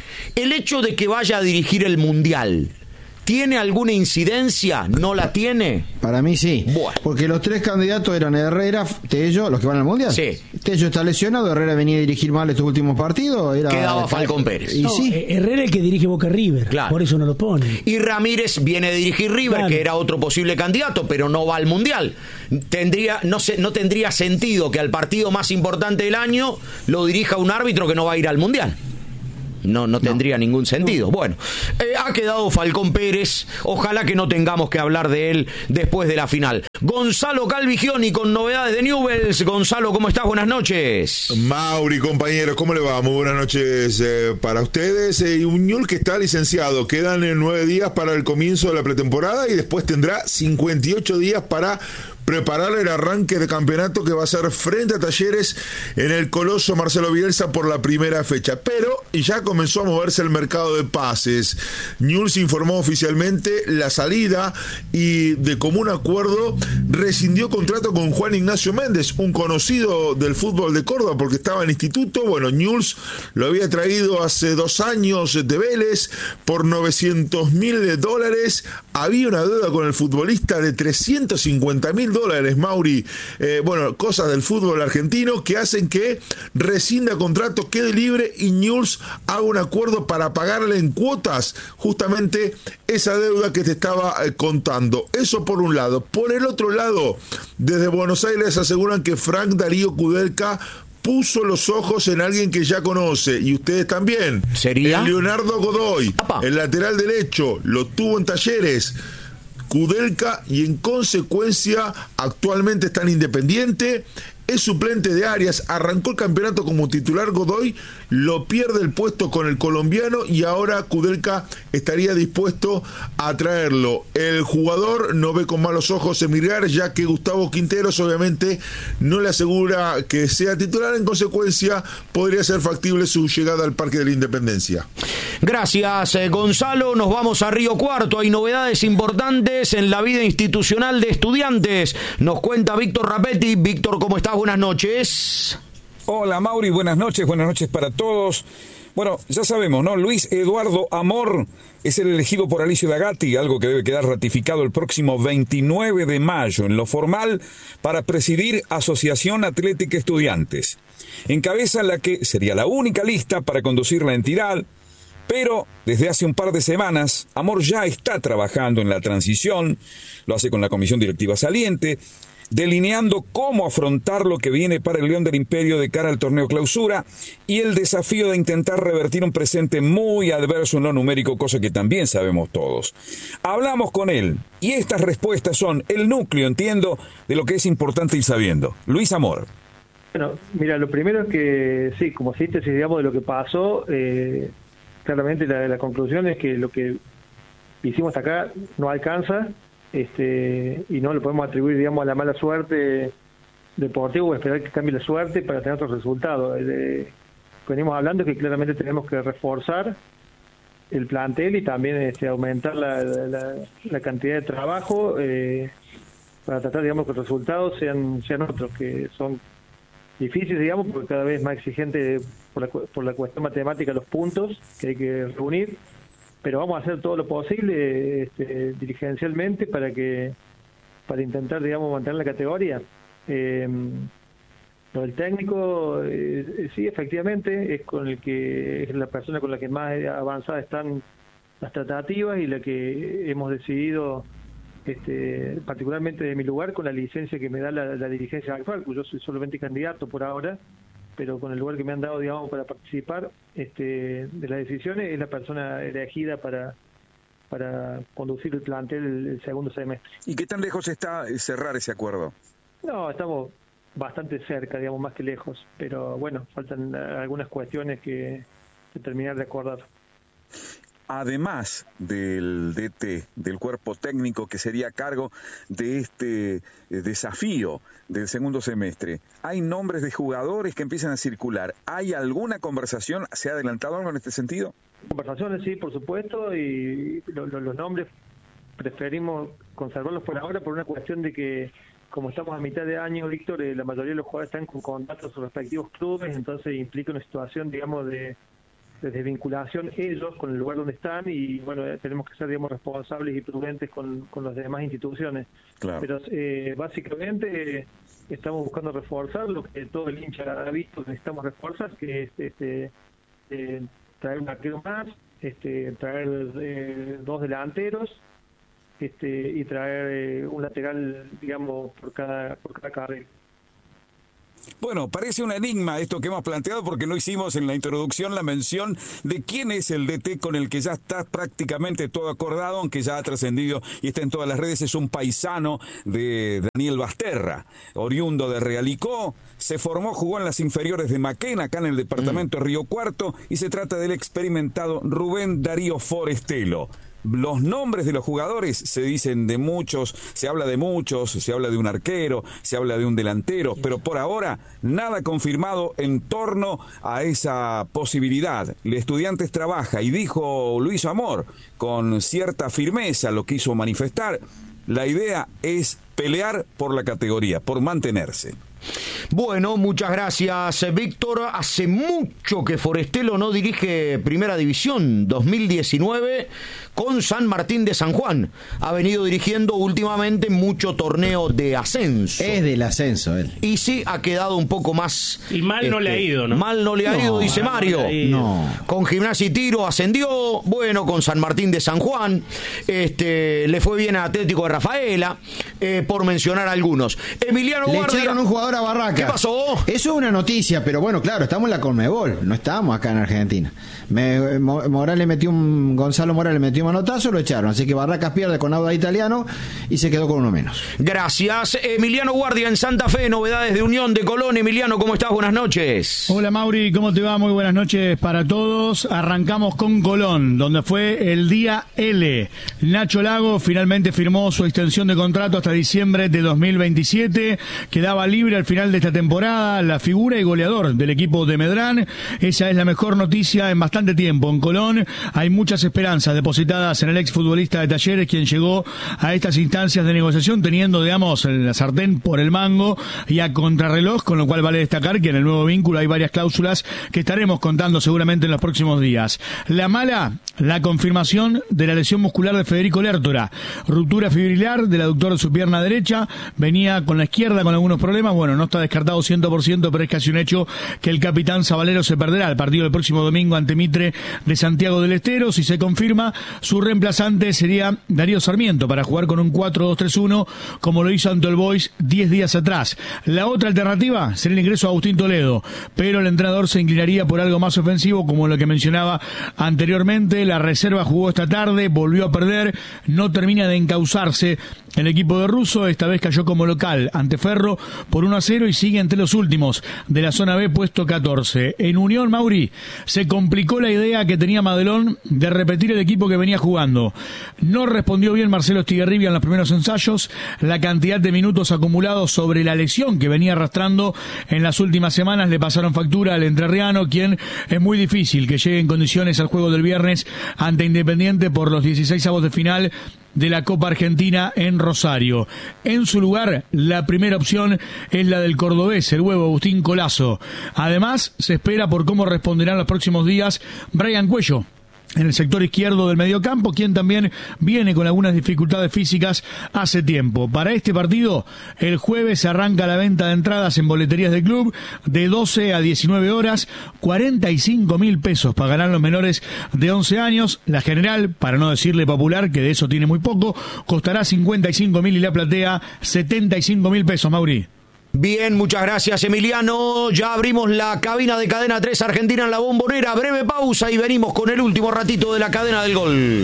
El hecho de que vaya a dirigir el Mundial, ¿tiene alguna incidencia? ¿No la tiene? Para mí sí. Bueno. Porque los tres candidatos eran Herrera, Tello, los que van al Mundial. Sí. Tello está lesionado, Herrera venía a dirigir mal estos últimos partidos. Era, Quedaba Falcón Pérez. Y No, sí. eh, Herrera el que dirige Boca River, Claro. por eso no lo pone. Y Ramírez viene a dirigir River, Claro. que era otro posible candidato, pero no va al Mundial. Tendría, no, se, no tendría sentido que al partido más importante del año lo dirija un árbitro que no va a ir al Mundial. No, no tendría no. ningún sentido. No. Bueno, eh, ha quedado Falcón Pérez. Ojalá que no tengamos que hablar de él después de la final. Gonzalo Calvigioni con novedades de Newell's. Gonzalo, ¿cómo estás? Buenas noches. Mauri, compañeros, ¿cómo le va? Muy buenas noches eh, para ustedes. Eh, y un Newell's que está licenciado. Quedan eh, nueve días para el comienzo de la pretemporada y después tendrá cincuenta y ocho días para preparar el arranque de campeonato que va a ser frente a Talleres en el Coloso Marcelo Bielsa por la primera fecha. Pero ya comenzó a moverse el mercado de pases. Newell's informó oficialmente la salida y de común acuerdo rescindió contrato con Juan Ignacio Méndez, un conocido del fútbol de Córdoba porque estaba en instituto. Bueno, Newell's lo había traído hace dos años de Vélez por novecientos mil dólares. Había una deuda con el futbolista de trescientos cincuenta mil dólares, Mauri. Eh, bueno, cosas del fútbol argentino que hacen que rescinda contrato, quede libre y Newell's haga un acuerdo para pagarle en cuotas justamente esa deuda que te estaba eh, contando. Eso por un lado. Por el otro lado, desde Buenos Aires aseguran que Frank Darío Kudelka puso los ojos en alguien que ya conoce, y ustedes también. ¿Sería? El Leonardo Godoy, Apa. el lateral derecho, lo tuvo en Talleres. Kudelka, y en consecuencia actualmente está en Independiente, es suplente de Arias, arrancó el campeonato como titular Godoy, lo pierde el puesto con el colombiano y ahora Kudelka estaría dispuesto a traerlo. El jugador no ve con malos ojos emigrar, ya que Gustavo Quinteros obviamente no le asegura que sea titular, en consecuencia podría ser factible su llegada al Parque de la Independencia. Gracias, eh, Gonzalo. Nos vamos a Río Cuarto. Hay novedades importantes en la vida institucional de Estudiantes. Nos cuenta Víctor Rapetti. Víctor, ¿cómo estás? Buenas noches. Hola, Mauri. Buenas noches. Buenas noches para todos. Bueno, ya sabemos, ¿no? Luis Eduardo Amor es el elegido por Alicio D'Agati, algo que debe quedar ratificado el próximo veintinueve de mayo en lo formal para presidir Asociación Atlética Estudiantes. Encabeza la que sería la única lista para conducir la entidad. Pero desde hace un par de semanas, Amor ya está trabajando en la transición, lo hace con la comisión directiva saliente, delineando cómo afrontar lo que viene para el León del Imperio de cara al torneo clausura y el desafío de intentar revertir un presente muy adverso en lo numérico, cosa que también sabemos todos. Hablamos con él y estas respuestas son el núcleo, entiendo, de lo que es importante ir sabiendo. Luis Amor. Bueno, mira, lo primero es que, sí, como síntesis, digamos, de lo que pasó, eh, claramente la, la conclusión es que lo que hicimos hasta acá no alcanza, este y no lo podemos atribuir, digamos, a la mala suerte deportiva o esperar que cambie la suerte para tener otros resultados. Eh, venimos hablando que claramente tenemos que reforzar el plantel y también este, aumentar la, la, la cantidad de trabajo eh, para tratar, digamos, que los resultados sean, sean otros, que son difíciles, digamos, porque cada vez más exigente por la, por la cuestión matemática los puntos que hay que reunir, pero vamos a hacer todo lo posible este, dirigencialmente para que para intentar, digamos, mantener la categoría. Eh, lo del técnico, eh, sí, efectivamente, es con el que es la persona con la que más avanzada están las tratativas y la que hemos decidido, este, particularmente de mi lugar, con la licencia que me da la, la dirigencia actual, pues yo soy solamente candidato por ahora, pero con el lugar que me han dado, digamos, para participar este, de las decisiones, es la persona elegida para para conducir el plantel el, el segundo semestre. ¿Y qué tan lejos está cerrar ese acuerdo? No, estamos bastante cerca, digamos, más que lejos, pero bueno, faltan algunas cuestiones que, que terminar de acordar. además del D T, del cuerpo técnico que sería a cargo de este eh, desafío del segundo semestre, ¿hay nombres de jugadores que empiezan a circular? ¿Hay alguna conversación? ¿Se ha adelantado algo en este sentido? Conversaciones, sí, por supuesto, y lo, lo, los nombres preferimos conservarlos por ahora por una cuestión de que, como estamos a mitad de año, Víctor, eh, la mayoría de los jugadores están con contratos a sus respectivos clubes, entonces implica una situación, digamos, de, de desvinculación ellos con el lugar donde están, y bueno, eh, tenemos que ser, digamos, responsables y prudentes con, con las demás instituciones. Claro. Pero eh, básicamente eh, estamos buscando reforzar lo que todo el hincha ha visto que necesitamos reforzar, que es este, eh, traer un arquero más, este, traer eh, dos delanteros, este, y traer eh, un lateral, digamos, por cada por cada carril. Bueno, parece un enigma esto que hemos planteado porque no hicimos en la introducción la mención de quién es el D T con el que ya está prácticamente todo acordado, aunque ya ha trascendido y está en todas las redes. Es un paisano de Daniel Basterra, oriundo de Realicó, se formó, jugó en las inferiores de Maquena, acá en el departamento de Río Cuarto, y se trata del experimentado Rubén Darío Forestelo. Los nombres de los jugadores se dicen de muchos, se habla de muchos, se habla de un arquero, se habla de un delantero, pero por ahora nada confirmado en torno a esa posibilidad. El Estudiantes trabaja y dijo Luis Amor con cierta firmeza, lo quiso manifestar, la idea es pelear por la categoría, por mantenerse. Bueno, muchas gracias, Víctor. Hace mucho que Forestelo no dirige Primera División, dos mil diecinueve con San Martín de San Juan. Ha venido dirigiendo últimamente mucho torneo de ascenso. Es del ascenso él. Y sí, ha quedado un poco más... Y mal este, no le ha ido, ¿no? Mal no le ha no, ido, dice Mario. No. Con Gimnasia y Tiro ascendió, bueno, con San Martín de San Juan, este, le fue bien a Atlético de Rafaela, eh, por mencionar algunos. Emiliano Le Guardia... echaron un jugador a Barraca. ¿Qué pasó? Eso es una noticia, pero bueno, claro, estamos en la Conmebol, no estamos acá en Argentina. Me, Morales metió un, Gonzalo Morales metió un manotazo, lo echaron, así que Barracas pierde con Auda Italiano y se quedó con uno menos. Gracias. Emiliano Guardia en Santa Fe, novedades de Unión de Colón. Emiliano, ¿cómo estás? Buenas noches. Hola Mauri, ¿cómo te va? Muy buenas noches para todos. Arrancamos con Colón, donde fue el día L. Nacho Lago finalmente firmó su extensión de contrato hasta diciembre de dos mil veintisiete, quedaba libre al final de esta temporada, la figura y goleador del equipo de Medrán. Esa es la mejor noticia en bastante tiempo. En Colón hay muchas esperanzas depositadas en el exfutbolista de Talleres, quien llegó a estas instancias de negociación teniendo, digamos, la sartén por el mango y a contrarreloj, con lo cual vale destacar que en el nuevo vínculo hay varias cláusulas que estaremos contando seguramente en los próximos días. La mala, la confirmación de la lesión muscular de Federico Lertora, ruptura fibrilar del aductor de su pierna derecha, venía con la izquierda con algunos problemas, bueno, no está descartado cien por ciento, pero es casi un hecho que el capitán Zabalero se perderá el partido del próximo domingo ante Mitre de Santiago del Estero. Si se confirma, su reemplazante sería Darío Sarmiento para jugar con un cuatro dos tres uno, como lo hizo ante el Boys diez días atrás. La otra alternativa sería el ingreso a Agustín Toledo, pero el entrenador se inclinaría por algo más ofensivo, como lo que mencionaba anteriormente. La reserva jugó esta tarde, volvió a perder, no termina de encauzarse el equipo de Russo. Esta vez cayó como local ante Ferro por uno a cero y sigue entre los últimos de la zona B, puesto catorce. En Unión, Mauri, se complicó la idea que tenía Madelón de repetir el equipo que venía jugando. No respondió bien Marcelo Estigarribia en los primeros ensayos. La cantidad de minutos acumulados sobre la lesión que venía arrastrando en las últimas semanas le pasaron factura al entrerriano, quien es muy difícil que llegue en condiciones al juego del viernes ante Independiente por los dieciséis avos de final de la Copa Argentina en Rosario. En su lugar, la primera opción es la del cordobés, el huevo Agustín Colazo. Además, se espera por cómo responderán los próximos días Brian Cuello en el sector izquierdo del mediocampo, quien también viene con algunas dificultades físicas hace tiempo. Para este partido, el jueves arranca la venta de entradas en boleterías del club de doce a diecinueve horas, cuarenta y cinco mil pesos pagarán los menores de once años. La general, para no decirle popular, que de eso tiene muy poco, costará cincuenta y cinco mil y la platea setenta y cinco mil pesos, Mauri. Bien, muchas gracias, Emiliano. Ya abrimos la cabina de Cadena tres Argentina en la Bombonera. Breve pausa y venimos con el último ratito de la cadena del gol.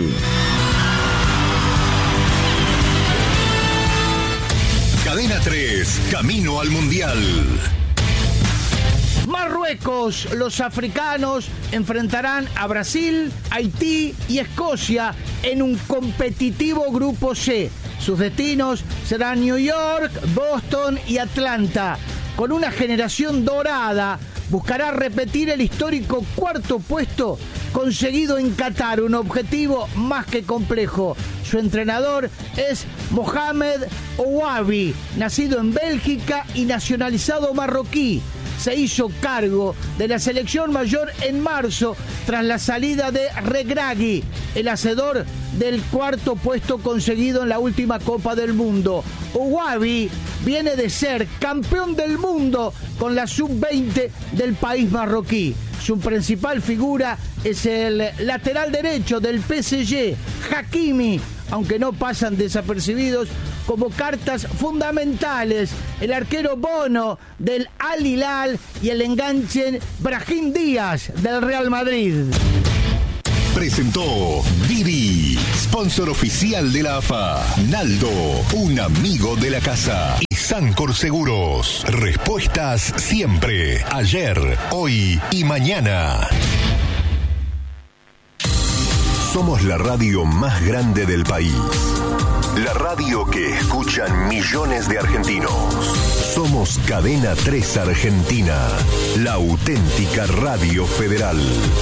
Cadena tres, camino al Mundial. Marruecos, los africanos enfrentarán a Brasil, Haití y Escocia en un competitivo grupo C. Sus destinos serán New York, Boston y Atlanta. Con una generación dorada, buscará repetir el histórico cuarto puesto conseguido en Qatar, un objetivo más que complejo. Su entrenador es Mohamed Ouabi, nacido en Bélgica y nacionalizado marroquí. Se hizo cargo de la selección mayor en marzo tras la salida de Regragui, el hacedor del cuarto puesto conseguido en la última Copa del Mundo. Ouabi viene de ser campeón del mundo con la sub veinte del país marroquí. Su principal figura es el lateral derecho del P S G, Hakimi, aunque no pasan desapercibidos como cartas fundamentales el arquero Bono del Al Hilal y el enganche Brahim Díaz del Real Madrid. Presentó Didi, sponsor oficial de la A F A. Naldo, un amigo de la casa. Y Sancor Seguros, respuestas siempre, ayer, hoy y mañana. Somos la radio más grande del país. La radio que escuchan millones de argentinos. Somos Cadena tres Argentina, la auténtica radio federal.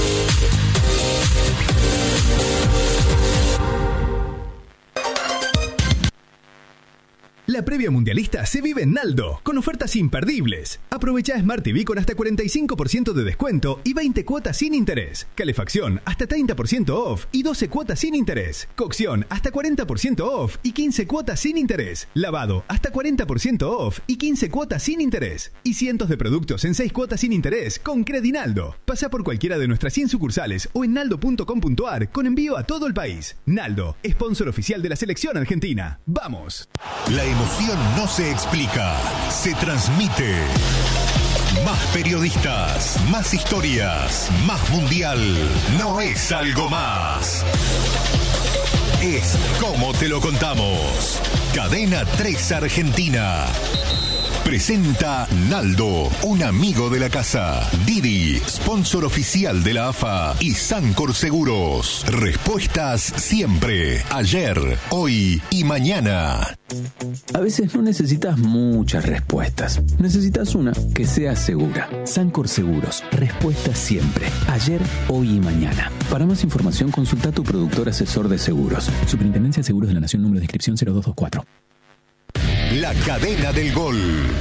La previa mundialista se vive en Naldo, con ofertas imperdibles. Aprovecha Smart T V con hasta cuarenta y cinco por ciento de descuento y veinte cuotas sin interés. Calefacción hasta treinta por ciento off y doce cuotas sin interés. Cocción hasta cuarenta por ciento off y quince cuotas sin interés. Lavado hasta cuarenta por ciento off y quince cuotas sin interés. Y cientos de productos en seis cuotas sin interés con Credinaldo. Pasa por cualquiera de nuestras cien sucursales o en naldo punto com punto ar con envío a todo el país. Naldo, sponsor oficial de la selección argentina. ¡Vamos! La emoción no se explica, se transmite. Más periodistas, más historias, más mundial. No es algo más. Es como te lo contamos. Cadena tres Argentina. Presenta Naldo, un amigo de la casa. Didi, sponsor oficial de la A F A. Y Sancor Seguros. Respuestas siempre, ayer, hoy y mañana. A veces no necesitas muchas respuestas. Necesitas una que sea segura. Sancor Seguros. Respuestas siempre, ayer, hoy y mañana. Para más información, consulta a tu productor asesor de seguros. Superintendencia de Seguros de la Nación, número de inscripción cero dos dos cuatro. La cadena del gol.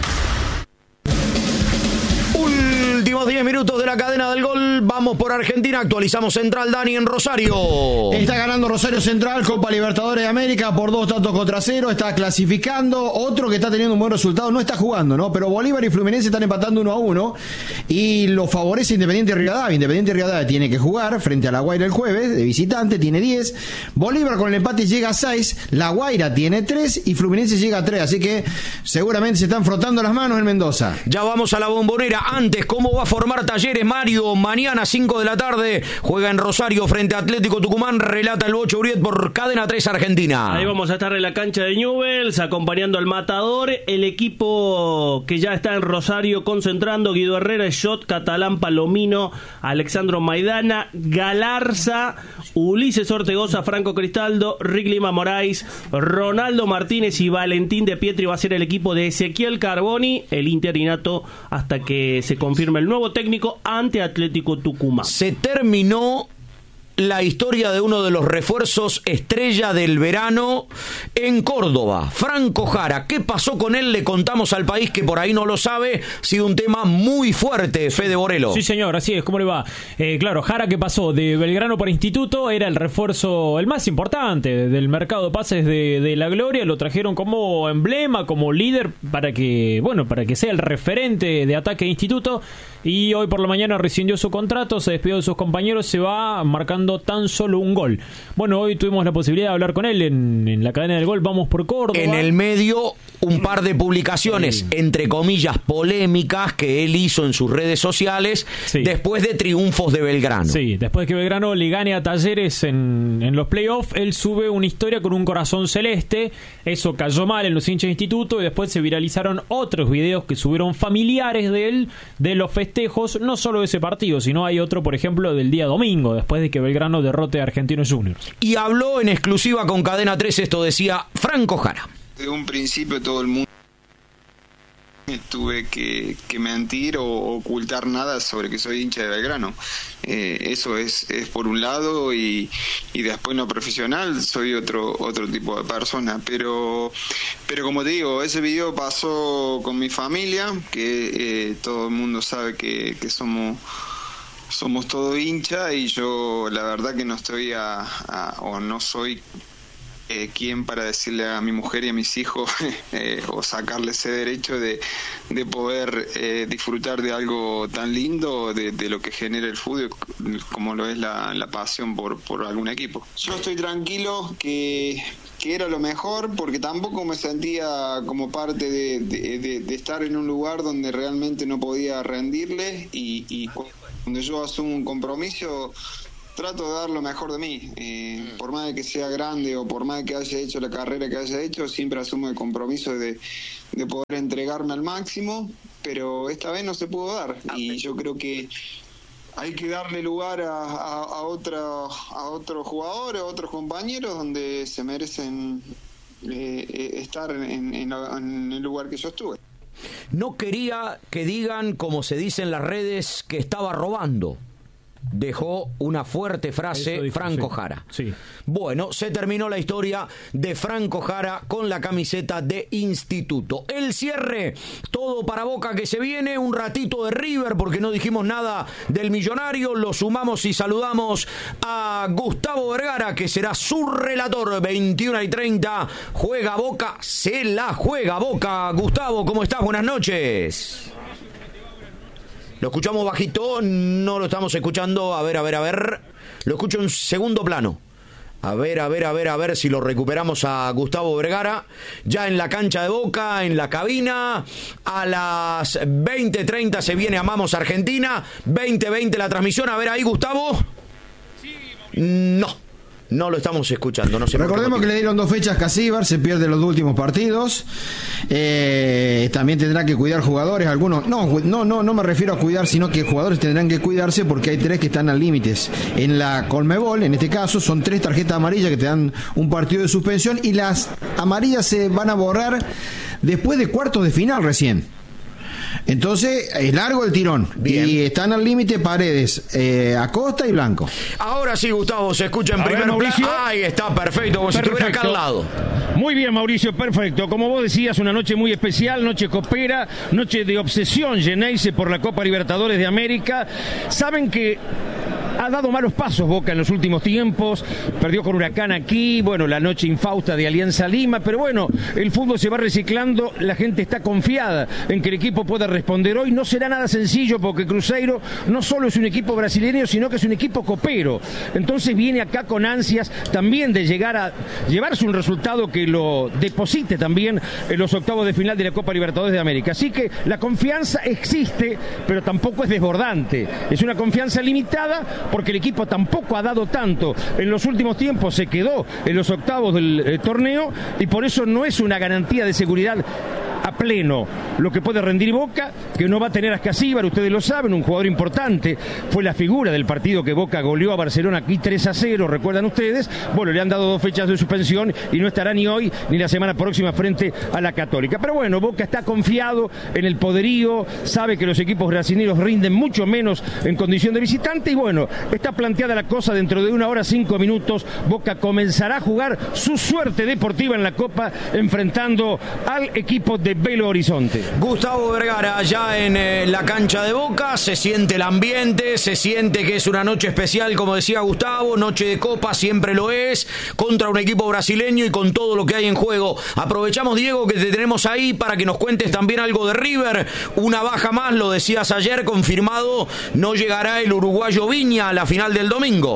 Últimos diez minutos de la cadena del gol. Vamos por Argentina. Actualizamos Central, Dani, en Rosario. Está ganando Rosario Central, Copa Libertadores de América por dos tantos contra cero. Está clasificando. Otro que está teniendo un buen resultado, no está jugando, ¿no? Pero Bolívar y Fluminense están empatando uno a uno. Y lo favorece Independiente Rivadavia. Independiente Rivadavia tiene que jugar frente a La Guaira el jueves, de visitante, tiene diez. Bolívar con el empate llega a seis. La Guaira tiene tres y Fluminense llega a tres. Así que seguramente se están frotando las manos en Mendoza. Ya vamos a la Bombonera. Antes, ¿cómo va a formar Talleres, Mario? Mañana cinco de la tarde juega en Rosario frente a Atlético Tucumán. Relata el Bocho Uriet por Cadena tres Argentina. Ahí vamos a estar en la cancha de Newell's acompañando al Matador. El equipo que ya está en Rosario concentrando: Guido Herrera, Shot, Catalán, Palomino, Alexandro Maidana, Galarza, Ulises Ortegoza, Franco Cristaldo, Rick Lima Moraes, Ronaldo Martínez y Valentín de Pietri. Va a ser el equipo de Ezequiel Carboni, el interinato hasta que se confirme el nuevo técnico ante Atlético Tucumán. Se terminó la historia de uno de los refuerzos estrella del verano en Córdoba, Franco Jara. ¿Qué pasó con él? Le contamos al país que por ahí no lo sabe. Ha sido un tema muy fuerte, Fede Borelo. Sí, señor, así es. ¿Cómo le va? Eh, claro, Jara, que pasó de Belgrano por Instituto, era el refuerzo, el más importante del mercado de pases de, de la Gloria. Lo trajeron como emblema, como líder, para que, bueno, para que sea el referente de ataque de Instituto. Y hoy por la mañana rescindió su contrato, se despidió de sus compañeros, se va marcando marcando tan solo un gol. Bueno, hoy tuvimos la posibilidad de hablar con él en, en la cadena del gol Vamos por Córdoba. En el medio, un par de publicaciones, sí. entre comillas, polémicas que él hizo en sus redes sociales, sí. después de triunfos de Belgrano. Sí, después de que Belgrano le gane a Talleres en, en los playoffs, él sube una historia con un corazón celeste. Eso cayó mal en los hinchas de instituto y después se viralizaron otros videos que subieron familiares de él de los festejos, no solo de ese partido, sino hay otro, por ejemplo, del día domingo, después de que Belgrano derrote a Argentinos Juniors. Y habló en exclusiva con Cadena tres, esto decía Franco Jara. De un principio todo el mundo tuve que, que mentir o ocultar nada sobre que soy hincha de Belgrano. Eh, eso es, es por un lado, y, y después no profesional, soy otro otro tipo de persona. Pero pero como te digo, ese video pasó con mi familia, que eh, todo el mundo sabe que, que somos somos todo hincha, y yo la verdad que no estoy a, a o no soy Eh, quién para decirle a mi mujer y a mis hijos eh, o sacarle ese derecho de, de poder eh, disfrutar de algo tan lindo, de, de lo que genera el fútbol, como lo es la, la pasión por, por algún equipo. Yo estoy tranquilo que, que era lo mejor, porque tampoco me sentía como parte de, de, de, de estar en un lugar donde realmente no podía rendirle, y, y cuando yo asumo un compromiso trato de dar lo mejor de mí, eh, por más de que sea grande o por más de que haya hecho la carrera que haya hecho, siempre asumo el compromiso de, de poder entregarme al máximo, pero esta vez no se pudo dar, y yo creo que hay que darle lugar a, a, a, otra, a otros jugadores, a otros compañeros donde se merecen eh, estar en, en, en el lugar que yo estuve. No quería que digan, como se dice en las redes, que estaba robando. Dejó una fuerte frase dijo, Franco sí. Jara. Sí. Bueno, se terminó la historia de Franco Jara con la camiseta de Instituto. El cierre, todo para Boca que se viene, un ratito de River porque no dijimos nada del Millonario. Lo sumamos y saludamos a Gustavo Vergara, que será su relator. Veintiuna y treinta, juega Boca, se la juega Boca. Gustavo, ¿cómo estás? Buenas noches. Lo escuchamos bajito, no lo estamos escuchando. A ver, a ver, a ver. Lo escucho en segundo plano. A ver, a ver, a ver, a ver si lo recuperamos a Gustavo Vergara. Ya en la cancha de Boca, en la cabina. A las veinte treinta se viene Amamos Argentina. veinte veinte la transmisión. A ver ahí, Gustavo. No. No lo estamos escuchando. No sé. Recordemos que le dieron dos fechas Casíbar, se pierde los dos últimos partidos. Eh, también tendrá que cuidar jugadores. Algunos, no, no, no, no me refiero a cuidar, sino que jugadores tendrán que cuidarse porque hay tres que están al límites. En la Conmebol, en este caso, son tres tarjetas amarillas que te dan un partido de suspensión, y las amarillas se van a borrar después de cuartos de final recién. Entonces, es largo el tirón. Bien. Y están al límite Paredes, eh, Acosta y Blanco. Ahora sí, Gustavo, se escucha en a primer plano. Ahí está, perfecto, como perfecto. Si estuviera acá al lado. Muy bien, Mauricio, perfecto. Como vos decías, una noche muy especial, noche copera, noche de obsesión Geneise por la Copa Libertadores de América. Saben que ha dado malos pasos Boca en los últimos tiempos, perdió con Huracán aquí, bueno, la noche infausta de Alianza Lima, pero bueno, el fútbol se va reciclando, la gente está confiada en que el equipo pueda responder hoy. No será nada sencillo porque Cruzeiro no solo es un equipo brasileño, sino que es un equipo copero, entonces viene acá con ansias también de llegar a llevarse un resultado que lo deposite también en los octavos de final de la Copa Libertadores de América, así que la confianza existe, pero tampoco es desbordante, es una confianza limitada, porque el equipo tampoco ha dado tanto en los últimos tiempos, se quedó en los octavos del eh, torneo, y por eso no es una garantía de seguridad a pleno lo que puede rendir Boca, que no va a tener a Escasíbar, ustedes lo saben, un jugador importante, fue la figura del partido que Boca goleó a Barcelona aquí tres a cero, recuerdan ustedes. Bueno, le han dado dos fechas de suspensión y no estará ni hoy ni la semana próxima frente a la Católica, pero bueno, Boca está confiado en el poderío, sabe que los equipos brasileños rinden mucho menos en condición de visitante, y bueno, está planteada la cosa. Dentro de una hora cinco minutos Boca comenzará a jugar su suerte deportiva en la Copa, enfrentando al equipo de Belo Horizonte. Gustavo Vergara ya en eh, la cancha de Boca, se siente el ambiente, se siente que es una noche especial, como decía Gustavo, noche de Copa, siempre lo es, contra un equipo brasileño y con todo lo que hay en juego. Aprovechamos, Diego, que te tenemos ahí para que nos cuentes también algo de River, una baja más, lo decías ayer, confirmado, no llegará el uruguayo Viña a la final del domingo.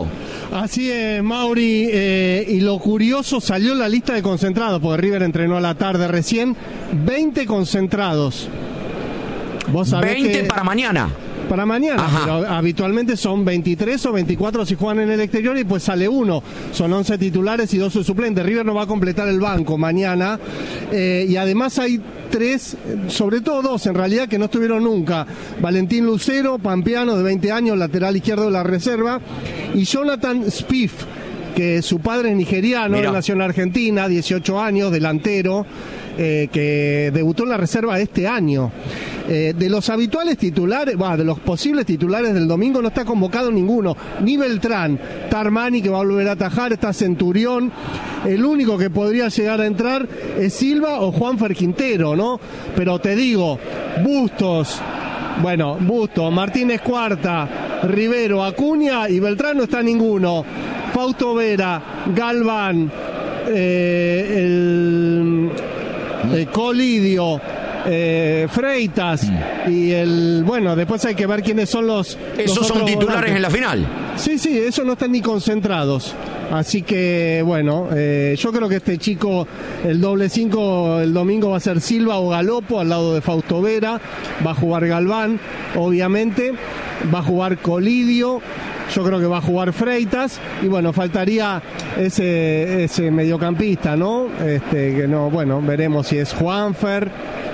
Así es, Mauri, eh, y lo curioso, salió la lista de concentrados, porque River entrenó a la tarde recién, veinte concentrados. ¿Vos sabés veinte que... para mañana. Para mañana, Ajá. pero habitualmente son veintitrés o veinticuatro si juegan en el exterior y pues sale uno. Son once titulares y dos suplentes. River no va a completar el banco mañana. Eh, y además hay tres, sobre todo dos en realidad, que no estuvieron nunca. Valentín Lucero, pampeano de veinte años, lateral izquierdo de la reserva. Y Jonathan Spiff, que su padre es nigeriano, Mirá. nació en Argentina, dieciocho años, delantero. Eh, que debutó en la reserva este año. Eh, de los habituales titulares, bah, de los posibles titulares del domingo no está convocado ninguno, ni Beltrán, está Armani que va a volver a atajar, está Centurión, el único que podría llegar a entrar es Silva o Juanfer Quintero, ¿no? Pero te digo, Bustos, bueno, Bustos, Martínez Cuarta, Rivero, Acuña y Beltrán no está ninguno, Fausto Vera, Galván, eh, el... Eh, Colidio, eh, Freitas mm. y el bueno, después hay que ver quiénes son los esos los son titulares volantes. En la final. Sí, sí, esos no están ni concentrados. Así que bueno, eh, yo creo que este chico, el doble cinco el domingo va a ser Silva o Galopo al lado de Fausto Vera, va a jugar Galván, obviamente, va a jugar Colidio. Yo creo que va a jugar Freitas y bueno, faltaría ese ese mediocampista, ¿no? Este que no, bueno, veremos si es Juanfer